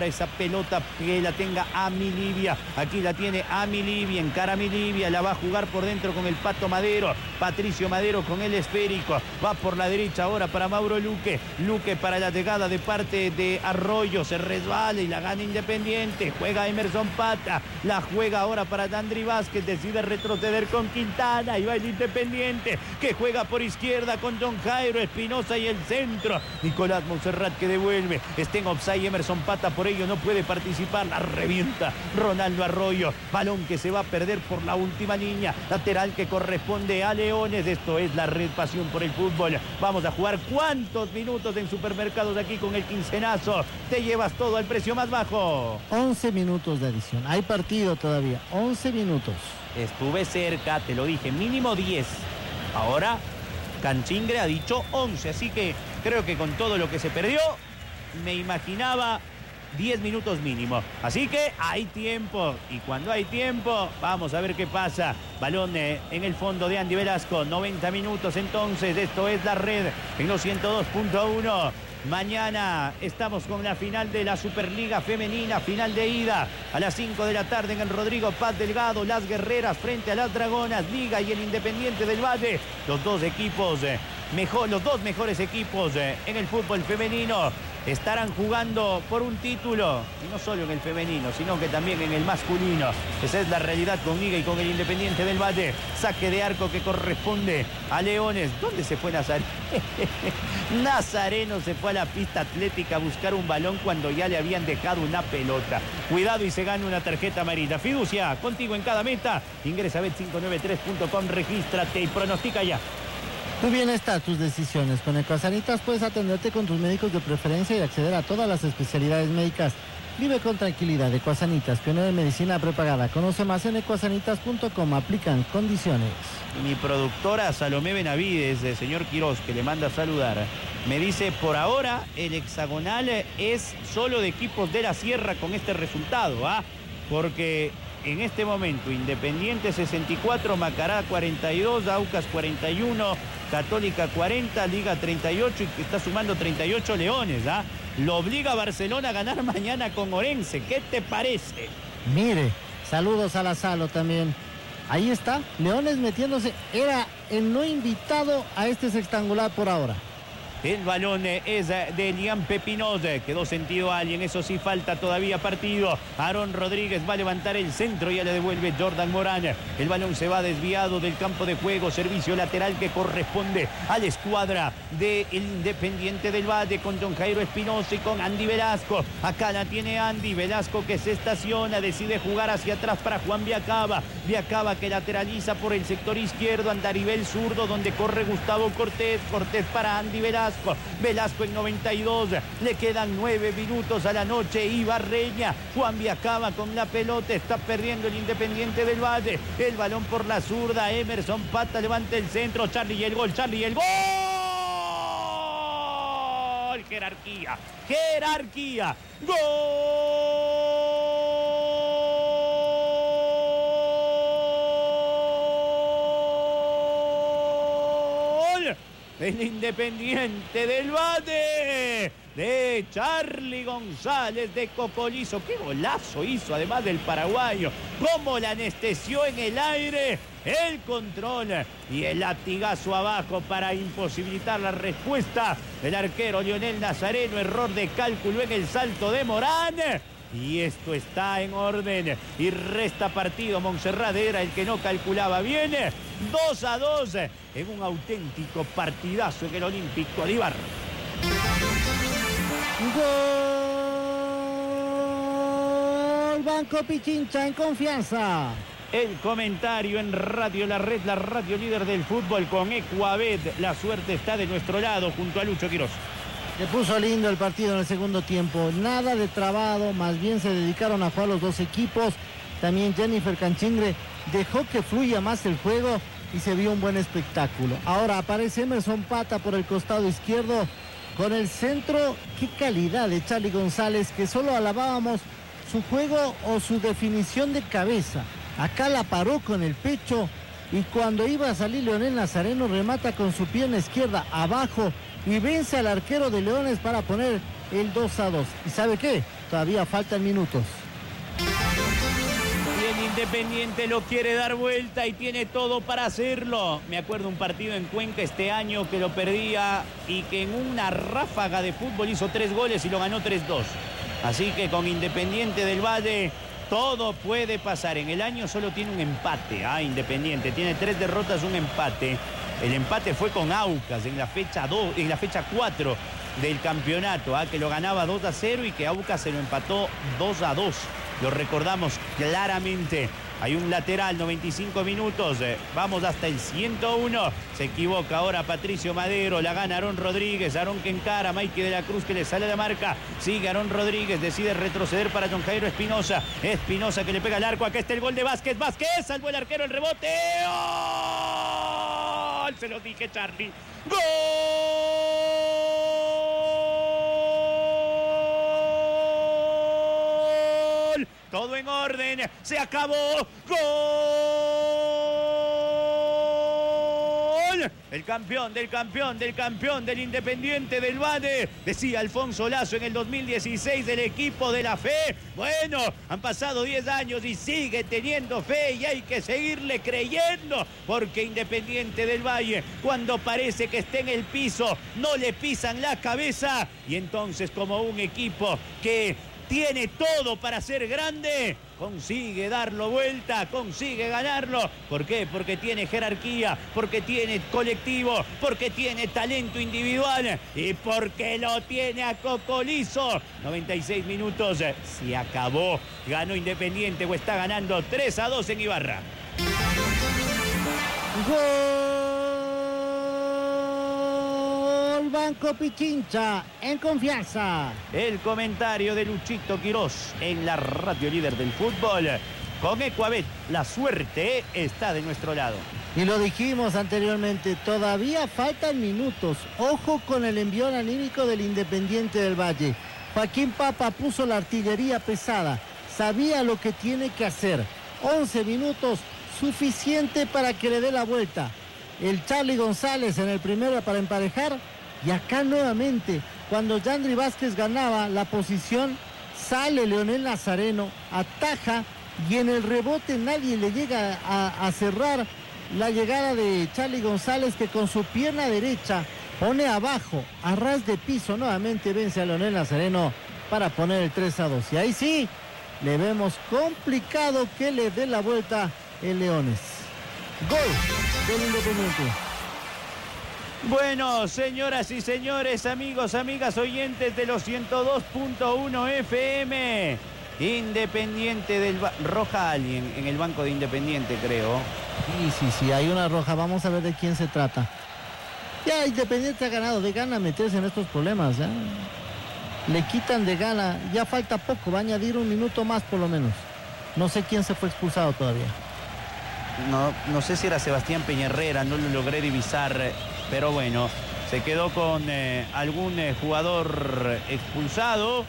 ahora esa pelota que la tenga Ami Livia. Aquí la tiene Ami Livia, encara Ami Livia, la va a jugar por dentro con el Pato Madero. Patricio Madero con el esférico. Va por la derecha ahora para Mauro Luque. Luque para la llegada de parte de Arroyo. Se resbala y la gana Independiente. Juega Emerson Pata. La juega ahora para Dandri Vázquez. Decide retroceder con Quintana. Y va el Independiente que juega por izquierda con John Jairo Espinosa y el centro. Nicolás Monserrat que devuelve. Está en offside Emerson Pata, por ello no puede participar. La revienta Ronaldo Arroyo. Balón que se va a perder por la última línea. Lateral que corresponde a Leones. Esto es la Red Pasión por el Fútbol. Vamos a jugar cuántos minutos en Supermercados aquí con el quincenazo. Te llevas todo al precio más bajo. 11 minutos de adición. Hay partido todavía. 11 minutos. Estuve cerca, te lo dije, mínimo 10. Ahora Canchingre ha dicho 11, así que creo que con todo lo que se perdió, me imaginaba 10 minutos mínimo. Así que hay tiempo, y cuando hay tiempo, vamos a ver qué pasa. Balón en el fondo de Andy Velasco, 90 minutos entonces, esto es la Red en los 102.1. Mañana estamos con la final de la Superliga Femenina, final de ida a las 5 de la tarde en el Rodrigo Paz Delgado. Las Guerreras frente a las Dragonas, Liga y el Independiente del Valle. Los dos mejores equipos en el fútbol femenino estarán jugando por un título, y no solo en el femenino, sino que también en el masculino. Esa es la realidad con Liga y con el Independiente del Valle. Saque de arco que corresponde a Leones. ¿Dónde se fue Nazareno? Nazareno se fue a la pista atlética a buscar un balón cuando ya le habían dejado una pelota. Cuidado y se gana una tarjeta amarilla. Fiducia, contigo en cada meta. Ingresa a bet593.com, regístrate y pronostica ya. Tu bienestar, tus decisiones. Con Ecuasanitas puedes atenderte con tus médicos de preferencia y acceder a todas las especialidades médicas. Vive con tranquilidad. Ecuasanitas, pionero de medicina prepagada. Conoce más en ecuasanitas.com. Aplican condiciones. Mi productora Salomé Benavides, el señor Quiroz, que le manda a saludar, me dice, por ahora el hexagonal es solo de equipos de la Sierra con este resultado, ¿ah? Porque en este momento Independiente 64, Macará 42, Aucas 41, Católica 40, Liga 38 y que está sumando 38 Leones, ¿ah? Lo obliga a Barcelona a ganar mañana con Orense. ¿Qué te parece? Mire, saludos a la Salo también. Ahí está, Leones metiéndose. Era el no invitado a este sextangular por ahora. El balón es de Liam Pepinós, quedó sentido a alguien, eso sí, falta todavía partido. Aarón Rodríguez va a levantar el centro y ya le devuelve Jordan Morán. El balón se va desviado del campo de juego, servicio lateral que corresponde a la escuadra del Independiente del Valle con Don Jairo Espinosa y con Andy Velasco. Acá la tiene Andy Velasco que se estaciona, decide jugar hacia atrás para Juan Viacaba. Viacaba que lateraliza por el sector izquierdo, Andaribel zurdo donde corre Gustavo Cortés. Cortés para Andy Velasco. Velasco en 92, le quedan 9 minutos a la noche. Ibarreña, Juan Viacaba con la pelota, está perdiendo el Independiente del Valle. El balón por la zurda, Emerson Pata levanta el centro, Charlie y el gol, Charlie y el gol. Jerarquía, jerarquía, gol. El Independiente del Valle de Charlie González de Cocolizo. Qué golazo hizo además del paraguayo. Cómo la anestesió en el aire. El control y el latigazo abajo para imposibilitar la respuesta del arquero Lionel Nazareno. Error de cálculo en el salto de Morán. Y esto está en orden y resta partido. Monserrat era el que no calculaba bien. 2-2 en un auténtico partidazo en el Olímpico de Ibarra. Gol Banco Pichincha en confianza. El comentario en Radio La Red, la radio líder del fútbol con Ecuabet. La suerte está de nuestro lado junto a Lucho Quiroz. Se puso lindo el partido en el segundo tiempo, nada de trabado, más bien se dedicaron a jugar los dos equipos. También Jennifer Canchingre dejó que fluya más el juego y se vio un buen espectáculo. Ahora aparece Emerson Pata por el costado izquierdo con el centro. Qué calidad de Charlie González, que solo alabábamos su juego o su definición de cabeza. Acá la paró con el pecho y cuando iba a salir Leonel Nazareno remata con su pierna izquierda abajo y vence al arquero de Leones para poner el 2-2. ¿Y sabe qué? todavía faltan minutos. Y el Independiente lo quiere dar vuelta y tiene todo para hacerlo. Me acuerdo un partido en Cuenca este año que lo perdía y que en una ráfaga de fútbol hizo 3 goles y lo ganó 3-2. Así que con Independiente del Valle todo puede pasar. En el año solo tiene un empate. Independiente tiene 3 derrotas, un empate. El empate fue con Aucas en la fecha 4 del campeonato, que lo ganaba 2-0 y que Aucas se lo empató 2-2. Lo recordamos claramente. Hay un lateral, 95 minutos. Vamos hasta el 101. Se equivoca ahora Patricio Madero. La gana Aarón Rodríguez. Aarón que encara. Mikey de la Cruz que le sale la marca. Sigue Aarón Rodríguez. Decide retroceder para John Jairo Espinosa. Espinosa que le pega al arco. Acá está el gol de Vázquez. Vázquez salvó el arquero el rebote. ¡Gol! Se lo dije, Charlie. ¡Gol! Todo en orden, se acabó, ¡gol! El campeón del Independiente del Valle, decía Alfonso Lazo en el 2016 del equipo de la fe. Bueno, han pasado 10 años y sigue teniendo fe y hay que seguirle creyendo, porque Independiente del Valle, cuando parece que está en el piso, no le pisan la cabeza y entonces como un equipo que tiene todo para ser grande, consigue darlo vuelta, consigue ganarlo. ¿Por qué? Porque tiene jerarquía, porque tiene colectivo, porque tiene talento individual y porque lo tiene a Cocolizo. 96 minutos, se acabó. Ganó Independiente o está ganando 3-2 en Ibarra. ¡Gol! Banco Pichincha, en confianza. El comentario de Luchito Quirós en la radio líder del fútbol. Con Ecuabet, la suerte está de nuestro lado. Y lo dijimos anteriormente, todavía faltan minutos. Ojo con el envión anímico del Independiente del Valle. Joaquín Papa puso la artillería pesada. Sabía lo que tiene que hacer. 11 minutos, suficiente para que le dé la vuelta. El Charly González en el primero para emparejar. Y acá nuevamente, cuando Yandri Vázquez ganaba la posición, sale Leonel Nazareno, ataja y en el rebote nadie le llega a cerrar la llegada de Charly González, que con su pierna derecha pone abajo, a ras de piso, nuevamente vence a Leonel Nazareno para poner el 3-2. Y ahí sí, le vemos complicado que le dé la vuelta el Leones. Gol del Independiente. Bueno, señoras y señores, amigos, amigas, oyentes de los 102.1 FM. Independiente del roja alguien en el banco de Independiente, creo. Sí, hay una roja. Vamos a ver de quién se trata. Ya Independiente ha ganado, de gana meterse en estos problemas. Le quitan de gana, ya falta poco, va a añadir un minuto más por lo menos. No sé quién se fue expulsado todavía. No sé si era Sebastián Peñarrera, no lo logré divisar, pero bueno, se quedó con algún jugador expulsado.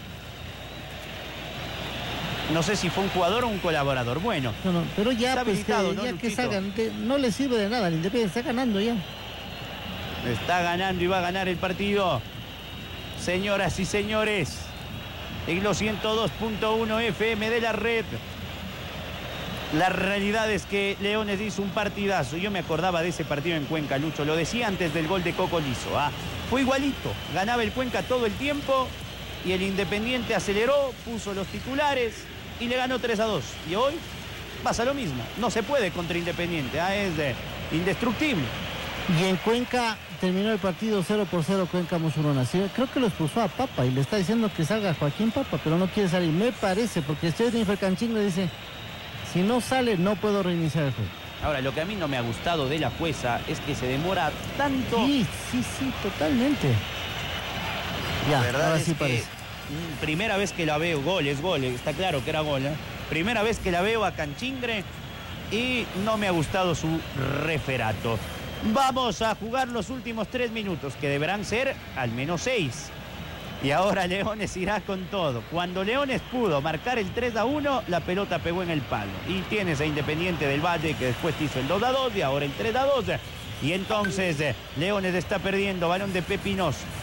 No sé si fue un jugador o un colaborador. Bueno, pero ya, pues, que salgan, no le sirve de nada, el Independiente está ganando ya. Está ganando y va a ganar el partido. Señoras y señores, en los 102.1 FM de la red. La realidad es que Leones hizo un partidazo. Yo me acordaba de ese partido en Cuenca, Lucho. Lo decía antes del gol de Cocolizo. Fue igualito. Ganaba el Cuenca todo el tiempo y el Independiente aceleró, puso los titulares y le ganó 3-2. Y hoy pasa lo mismo. No se puede contra Independiente. Es indestructible. Y en Cuenca terminó el partido 0-0 Cuenca Musurona. Sí, creo que lo expulsó a Papa y le está diciendo que salga Joaquín Papa, pero no quiere salir. Me parece, porque Jennifer Canchín le dice... Si no sale, no puedo reiniciar el juego. Ahora, lo que a mí no me ha gustado de la jueza es que se demora tanto. Sí, totalmente. Ya, la verdad ahora es sí que parece. Primera vez que la veo, gol, está claro que era gol. Primera vez que la veo a Canchingre y no me ha gustado su referato. Vamos a jugar los últimos 3 minutos, que deberán ser al menos 6. Y ahora Leones irá con todo. Cuando Leones pudo marcar el 3-1, la pelota pegó en el palo. Y tienes a Independiente del Valle, que después hizo el 2-2 y ahora el 3-2. Y entonces Leones está perdiendo, balón de Pepinos.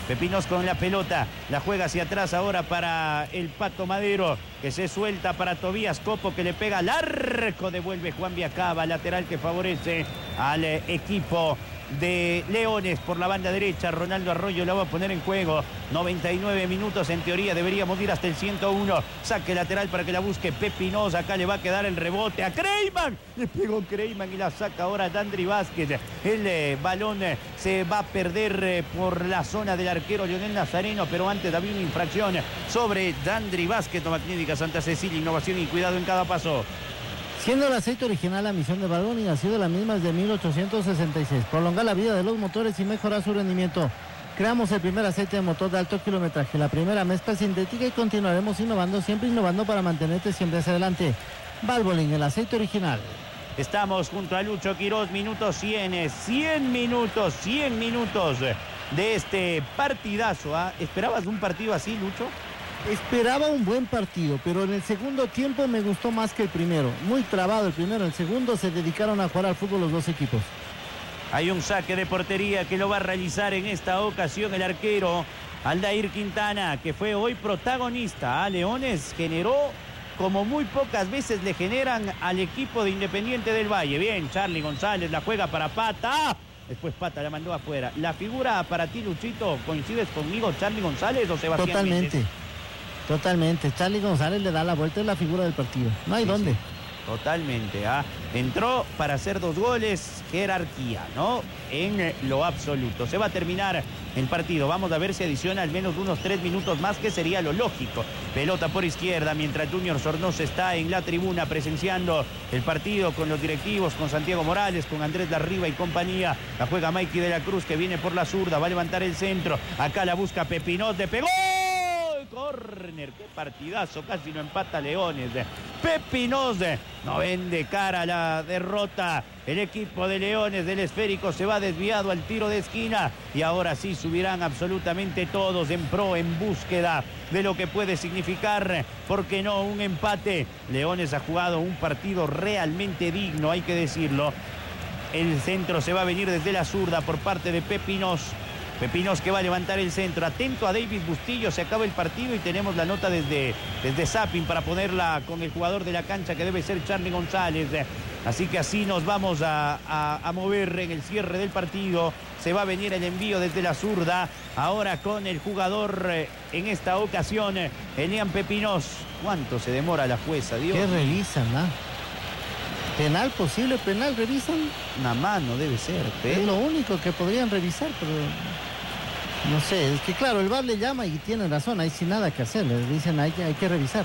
Pepinos con la pelota, la juega hacia atrás ahora para el Pato Madero, que se suelta para Tobías Copo, que le pega al arco, devuelve Juan Viacaba, lateral que favorece al equipo de Leones por la banda derecha. Ronaldo Arroyo la va a poner en juego. 99 minutos, en teoría deberíamos ir hasta el 101. Saque lateral para que la busque Pepinos. Acá le va a quedar el rebote a Creyman. Le pegó Creyman y la saca ahora Dandri Vázquez. El balón se va a perder por la zona del arquero Lionel Nazareno, pero antes había una infracción sobre Dandri Vázquez. Toma Clínica Santa Cecilia, innovación y cuidado en cada paso. Siendo el aceite original la misión de balón y ha sido la misma desde 1866. Prolongar la vida de los motores y mejorar su rendimiento. Creamos el primer aceite de motor de alto kilometraje, la primera mezcla sintética, y continuaremos innovando, siempre innovando para mantenerte siempre hacia adelante. Valvoline, el aceite original. Estamos junto a Lucho Quiroz, minuto 100, 100 minutos de este partidazo. ¿Esperabas un partido así, Lucho? Esperaba un buen partido, pero en el segundo tiempo me gustó más que el primero. Muy trabado el primero, el segundo se dedicaron a jugar al fútbol los dos equipos. Hay un saque de portería que lo va a realizar en esta ocasión el arquero Aldair Quintana, que fue hoy protagonista. Leones generó como muy pocas veces le generan al equipo de Independiente del Valle. Bien, Charly González la juega para Pata. Después Pata la mandó afuera. La figura para ti, Luchito, ¿coincides conmigo, Charly González o Sebastián Totalmente. Méndez? Totalmente, Charly González le da la vuelta, en la figura del partido. No hay dónde. Sí. Totalmente, entró para hacer 2 goles, jerarquía, ¿no? En lo absoluto. Se va a terminar el partido. Vamos a ver si adiciona al menos unos 3 minutos más, que sería lo lógico. Pelota por izquierda, mientras Junior Sornosa está en la tribuna presenciando el partido con los directivos, con Santiago Morales, con Andrés Larriba y compañía. La juega Mikey de la Cruz, que viene por la zurda, va a levantar el centro. Acá la busca Pepinos, le pegó. Córner, qué partidazo, casi no empata Leones. Pepinos no vende cara a la derrota. El equipo de Leones del esférico se va desviado al tiro de esquina y ahora sí subirán absolutamente todos en pro, en búsqueda de lo que puede significar, ¿por qué no?, un empate. Leones ha jugado un partido realmente digno, hay que decirlo. El centro se va a venir desde la zurda por parte de Pepinos. Pepinos que va a levantar el centro. Atento a David Bustillo, se acaba el partido y tenemos la nota desde Zapping para ponerla con el jugador de la cancha, que debe ser Charly González. Así que así nos vamos a mover en el cierre del partido. Se va a venir el envío desde la zurda. Ahora con el jugador en esta ocasión, Elian Pepinos. ¿Cuánto se demora la jueza, Dios? ¿Qué revisan, Penal, posible penal, revisan. Una mano debe ser. Es lo único que podrían revisar, pero no sé, es que claro, el VAR le llama y tiene razón, ahí sin nada que hacer, le dicen hay que revisar.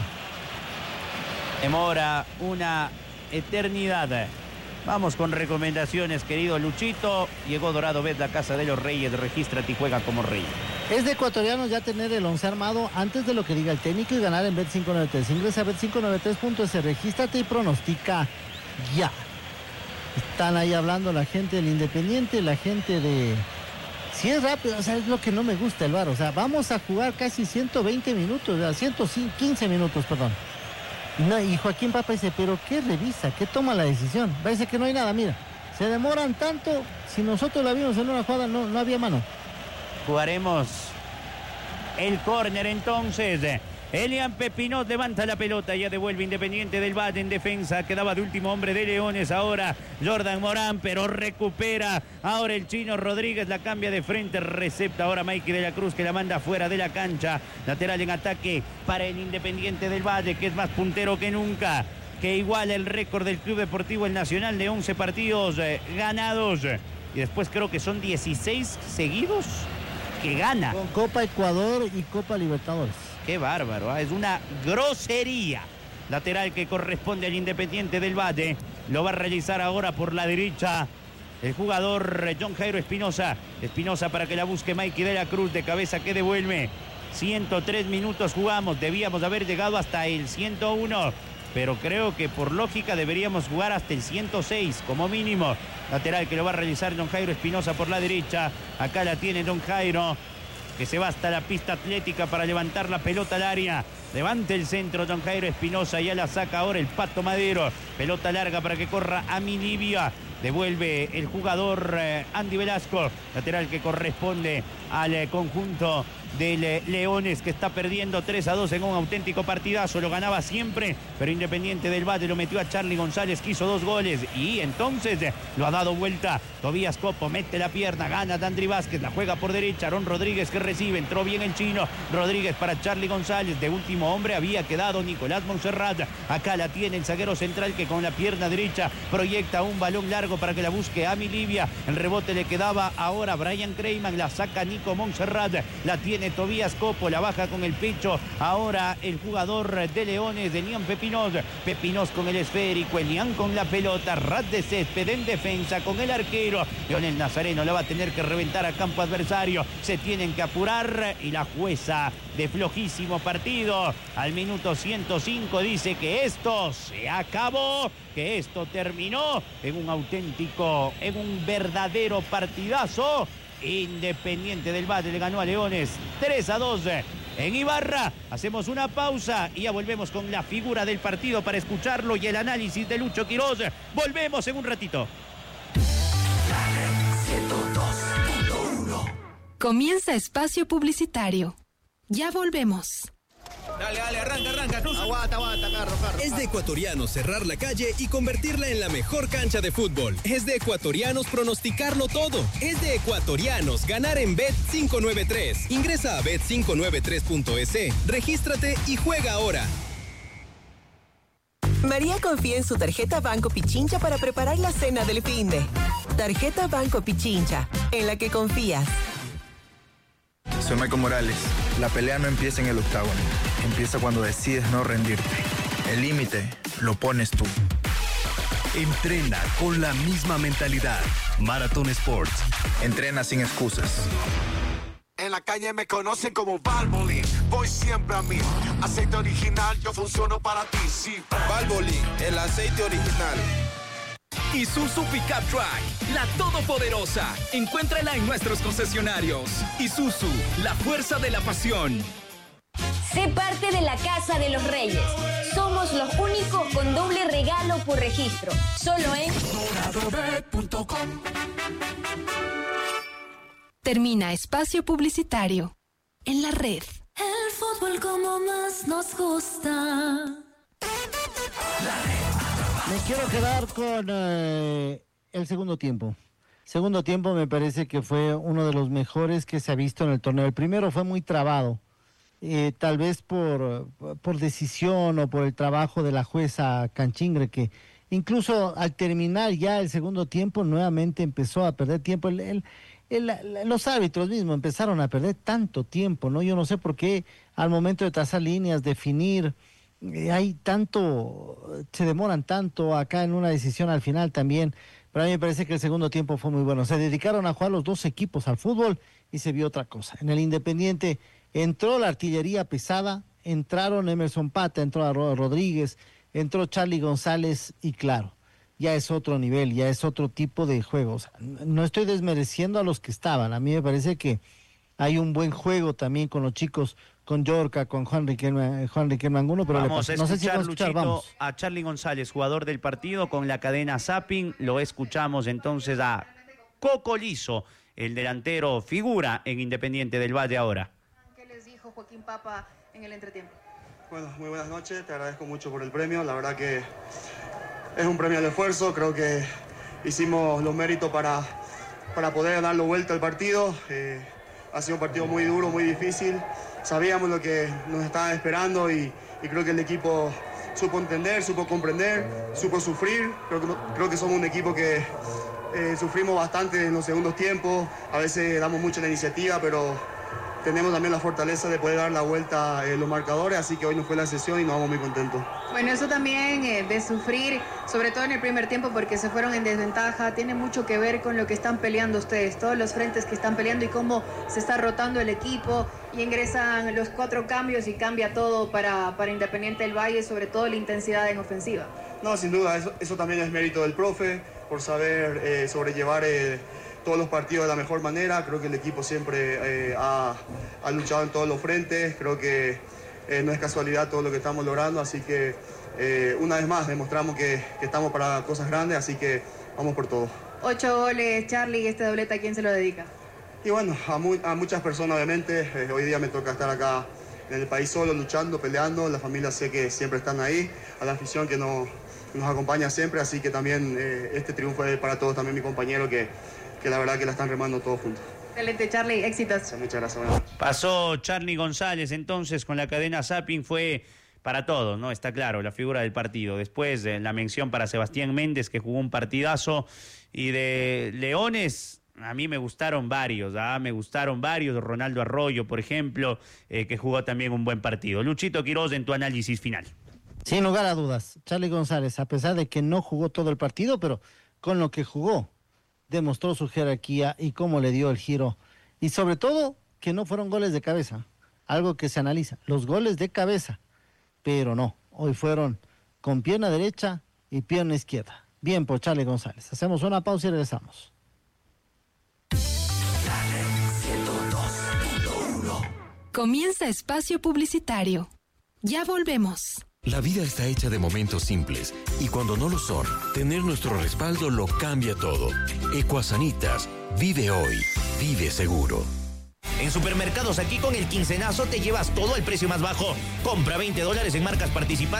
Demora una eternidad. Vamos con recomendaciones, querido Luchito. Llegó Dorado Bet, la casa de los reyes. Regístrate y juega como rey. Es de ecuatorianos ya tener el 11 armado antes de lo que diga el técnico y ganar en Bet593. Ingresa a Bet593.es, regístrate y pronostica ya. Están ahí hablando la gente del Independiente, la gente de... Si es rápido, o sea, es lo que no me gusta el VAR. O sea, vamos a jugar casi 120 minutos, 115 minutos, perdón. No, y Joaquín Papa dice, ¿pero qué revisa? ¿Qué toma la decisión? Parece que no hay nada, mira. Se demoran tanto, si nosotros la vimos en una jugada, no había mano. Jugaremos el córner entonces. Elian Pepinos levanta la pelota, ya devuelve Independiente del Valle en defensa. Quedaba de último hombre de Leones. Ahora Jordan Morán, pero recupera. Ahora el Chino Rodríguez la cambia de frente. Recepta ahora Mikey de la Cruz, que la manda fuera de la cancha. Lateral en ataque para el Independiente del Valle, que es más puntero que nunca, que iguala el récord del Club Deportivo El Nacional de 11 partidos ganados. Y después creo que son 16 seguidos que gana. Con Copa Ecuador y Copa Libertadores. Qué bárbaro, es una grosería. Lateral que corresponde al Independiente del Valle. Lo va a realizar ahora por la derecha el jugador John Jairo Espinosa. Espinosa para que la busque Mikey de la Cruz, de cabeza que devuelve. 103 minutos jugamos, debíamos haber llegado hasta el 101. Pero creo que por lógica deberíamos jugar hasta el 106 como mínimo. Lateral que lo va a realizar John Jairo Espinosa por la derecha. Acá la tiene John Jairo, que se va hasta la pista atlética para levantar la pelota al área. Levante el centro John Jairo Espinosa, ya la saca ahora el Pato Madero. Pelota larga para que corra Aminibia. devuelve el jugador Andy Velasco, lateral que corresponde al conjunto del Leones, que está perdiendo 3-2 en un auténtico partidazo. Lo ganaba siempre, pero Independiente del Valle lo metió a Charly González, que hizo 2 goles y entonces lo ha dado vuelta. Tobías Copo mete la pierna, gana Dandri Vázquez, la juega por derecha, Aaron Rodríguez que recibe, entró bien el chino, Rodríguez para Charly González, de último hombre había quedado Nicolás Montserrat. Acá la tiene el zaguero central, que con la pierna derecha proyecta un balón largo para que la busque Ami Livia. El rebote le quedaba ahora a Brian Creyman, la saca Nico Montserrat, la tiene Tobías Copo, la baja con el pecho ahora el jugador de Leones, de Nian Pepinos. Pepinos con el esférico, Elian con la pelota, ras de césped en defensa con el arquero Leonel Nazareno, la va a tener que reventar a campo adversario. Se tienen que apurar y la jueza de flojísimo partido al minuto 105 dice que esto se acabó, que esto terminó en un verdadero partidazo. Independiente del Valle le ganó a Leones 3-2 en Ibarra. Hacemos una pausa y ya volvemos con la figura del partido para escucharlo y el análisis de Lucho Quiroz. Volvemos en un ratito. Comienza espacio publicitario. Ya volvemos. Dale, arranca, cruza. Aguanta, Carlos. Es de ecuatorianos cerrar la calle y convertirla en la mejor cancha de fútbol. Es de ecuatorianos pronosticarlo todo. Es de ecuatorianos ganar en Bet593. Ingresa a bet593.es, regístrate y juega ahora. María confía en su tarjeta Banco Pichincha para preparar la cena del finde. Tarjeta Banco Pichincha, en la que confías. Soy Michael Morales. La pelea no empieza en el octágono. Empieza cuando decides no rendirte. El límite lo pones tú. Entrena con la misma mentalidad. Maratón Sports. Entrena sin excusas. En la calle me conocen como Valvoline. Voy siempre a mí. Aceite original, yo funciono para ti. Sí. Valvoline, el aceite original. Isuzu Pickup Truck, la todopoderosa. Encuéntrala en nuestros concesionarios. Isuzu, la fuerza de la pasión. Sé parte de la Casa de los Reyes. Somos los únicos con doble regalo por registro. Solo en doradobet.com. Termina espacio publicitario. En la red. El fútbol como más nos gusta. Me quiero quedar con el segundo tiempo. Segundo tiempo me parece que fue uno de los mejores que se ha visto en el torneo. El primero fue muy trabado, tal vez por decisión o por el trabajo de la jueza Canchingre, que incluso al terminar ya el segundo tiempo nuevamente empezó a perder tiempo. Los árbitros mismos empezaron a perder tanto tiempo, ¿no? Yo no sé por qué al momento de trazar líneas, definir, se demoran tanto acá en una decisión al final también. Pero a mí me parece que el segundo tiempo fue muy bueno. Se dedicaron a jugar los dos equipos al fútbol y se vio otra cosa. En el Independiente entró la artillería pesada, entraron Emerson Pata, entró Rodríguez, entró Charly González y claro, ya es otro nivel, ya es otro tipo de juego. O sea, no estoy desmereciendo a los que estaban. A mí me parece que hay un buen juego también con los chicos, con Yorca, con Juan Riquelme Angulo, pero vamos a escuchar, no sé si vamos a escuchar, Luchito, a Charly González, jugador del partido, con la cadena Zapping. Lo escuchamos entonces a Coco Lizo, el delantero figura en Independiente del Valle ahora. ¿Qué les dijo Joaquín Papa en el entretiempo? Bueno, muy buenas noches, te agradezco mucho por el premio. La verdad que es un premio al esfuerzo. Creo que hicimos los méritos para poder darle vuelta al partido. Ha sido un partido muy duro, muy difícil. Sabíamos lo que nos estaba esperando y creo que el equipo supo entender, supo comprender, supo sufrir. Creo que somos un equipo que sufrimos bastante en los segundos tiempos. A veces damos mucho la iniciativa, pero tenemos también la fortaleza de poder dar la vuelta en los marcadores. Así que hoy nos fue la sesión y nos vamos muy contentos. Bueno, eso también de sufrir, sobre todo en el primer tiempo porque se fueron en desventaja, tiene mucho que ver con lo que están peleando ustedes, todos los frentes que están peleando y cómo se está rotando el equipo y ingresan los 4 cambios y cambia todo para Independiente del Valle, sobre todo la intensidad en ofensiva. No, sin duda, eso también es mérito del profe por saber sobrellevar todos los partidos de la mejor manera. Creo que el equipo siempre ha luchado en todos los frentes. Creo que no es casualidad todo lo que estamos logrando, así que una vez más demostramos que estamos para cosas grandes, así que vamos por todo. 8 goles, Charly, este doblete, ¿a quién se lo dedica? Y bueno, a muchas personas obviamente. Hoy día me toca estar acá en el país solo, luchando, peleando. La familia sé que siempre están ahí, a la afición que nos acompaña siempre, así que también este triunfo es para todos, también mi compañero que la verdad que la están remando todos juntos. Excelente, Charly, éxitos. Muchas gracias. Pasó Charly González entonces con la cadena Zapping, fue para todos, ¿no? Está claro, la figura del partido. Después la mención para Sebastián Méndez, que jugó un partidazo, y de Leones, a mí me gustaron varios, Ronaldo Arroyo, por ejemplo, que jugó también un buen partido. Luchito Quiroz, en tu análisis final. Sin lugar a dudas, Charly González, a pesar de que no jugó todo el partido, pero con lo que jugó, demostró su jerarquía y cómo le dio el giro. Y sobre todo, que no fueron goles de cabeza, algo que se analiza, los goles de cabeza, pero no, hoy fueron con pierna derecha y pierna izquierda. Bien por Charly González. Hacemos una pausa y regresamos. Comienza Espacio Publicitario. Ya volvemos. La vida está hecha de momentos simples y cuando no lo son, tener nuestro respaldo lo cambia todo. Ecuasanitas, vive hoy, vive seguro. En Supermercados Aquí con el quincenazo te llevas todo al precio más bajo. Compra $20 en marcas participantes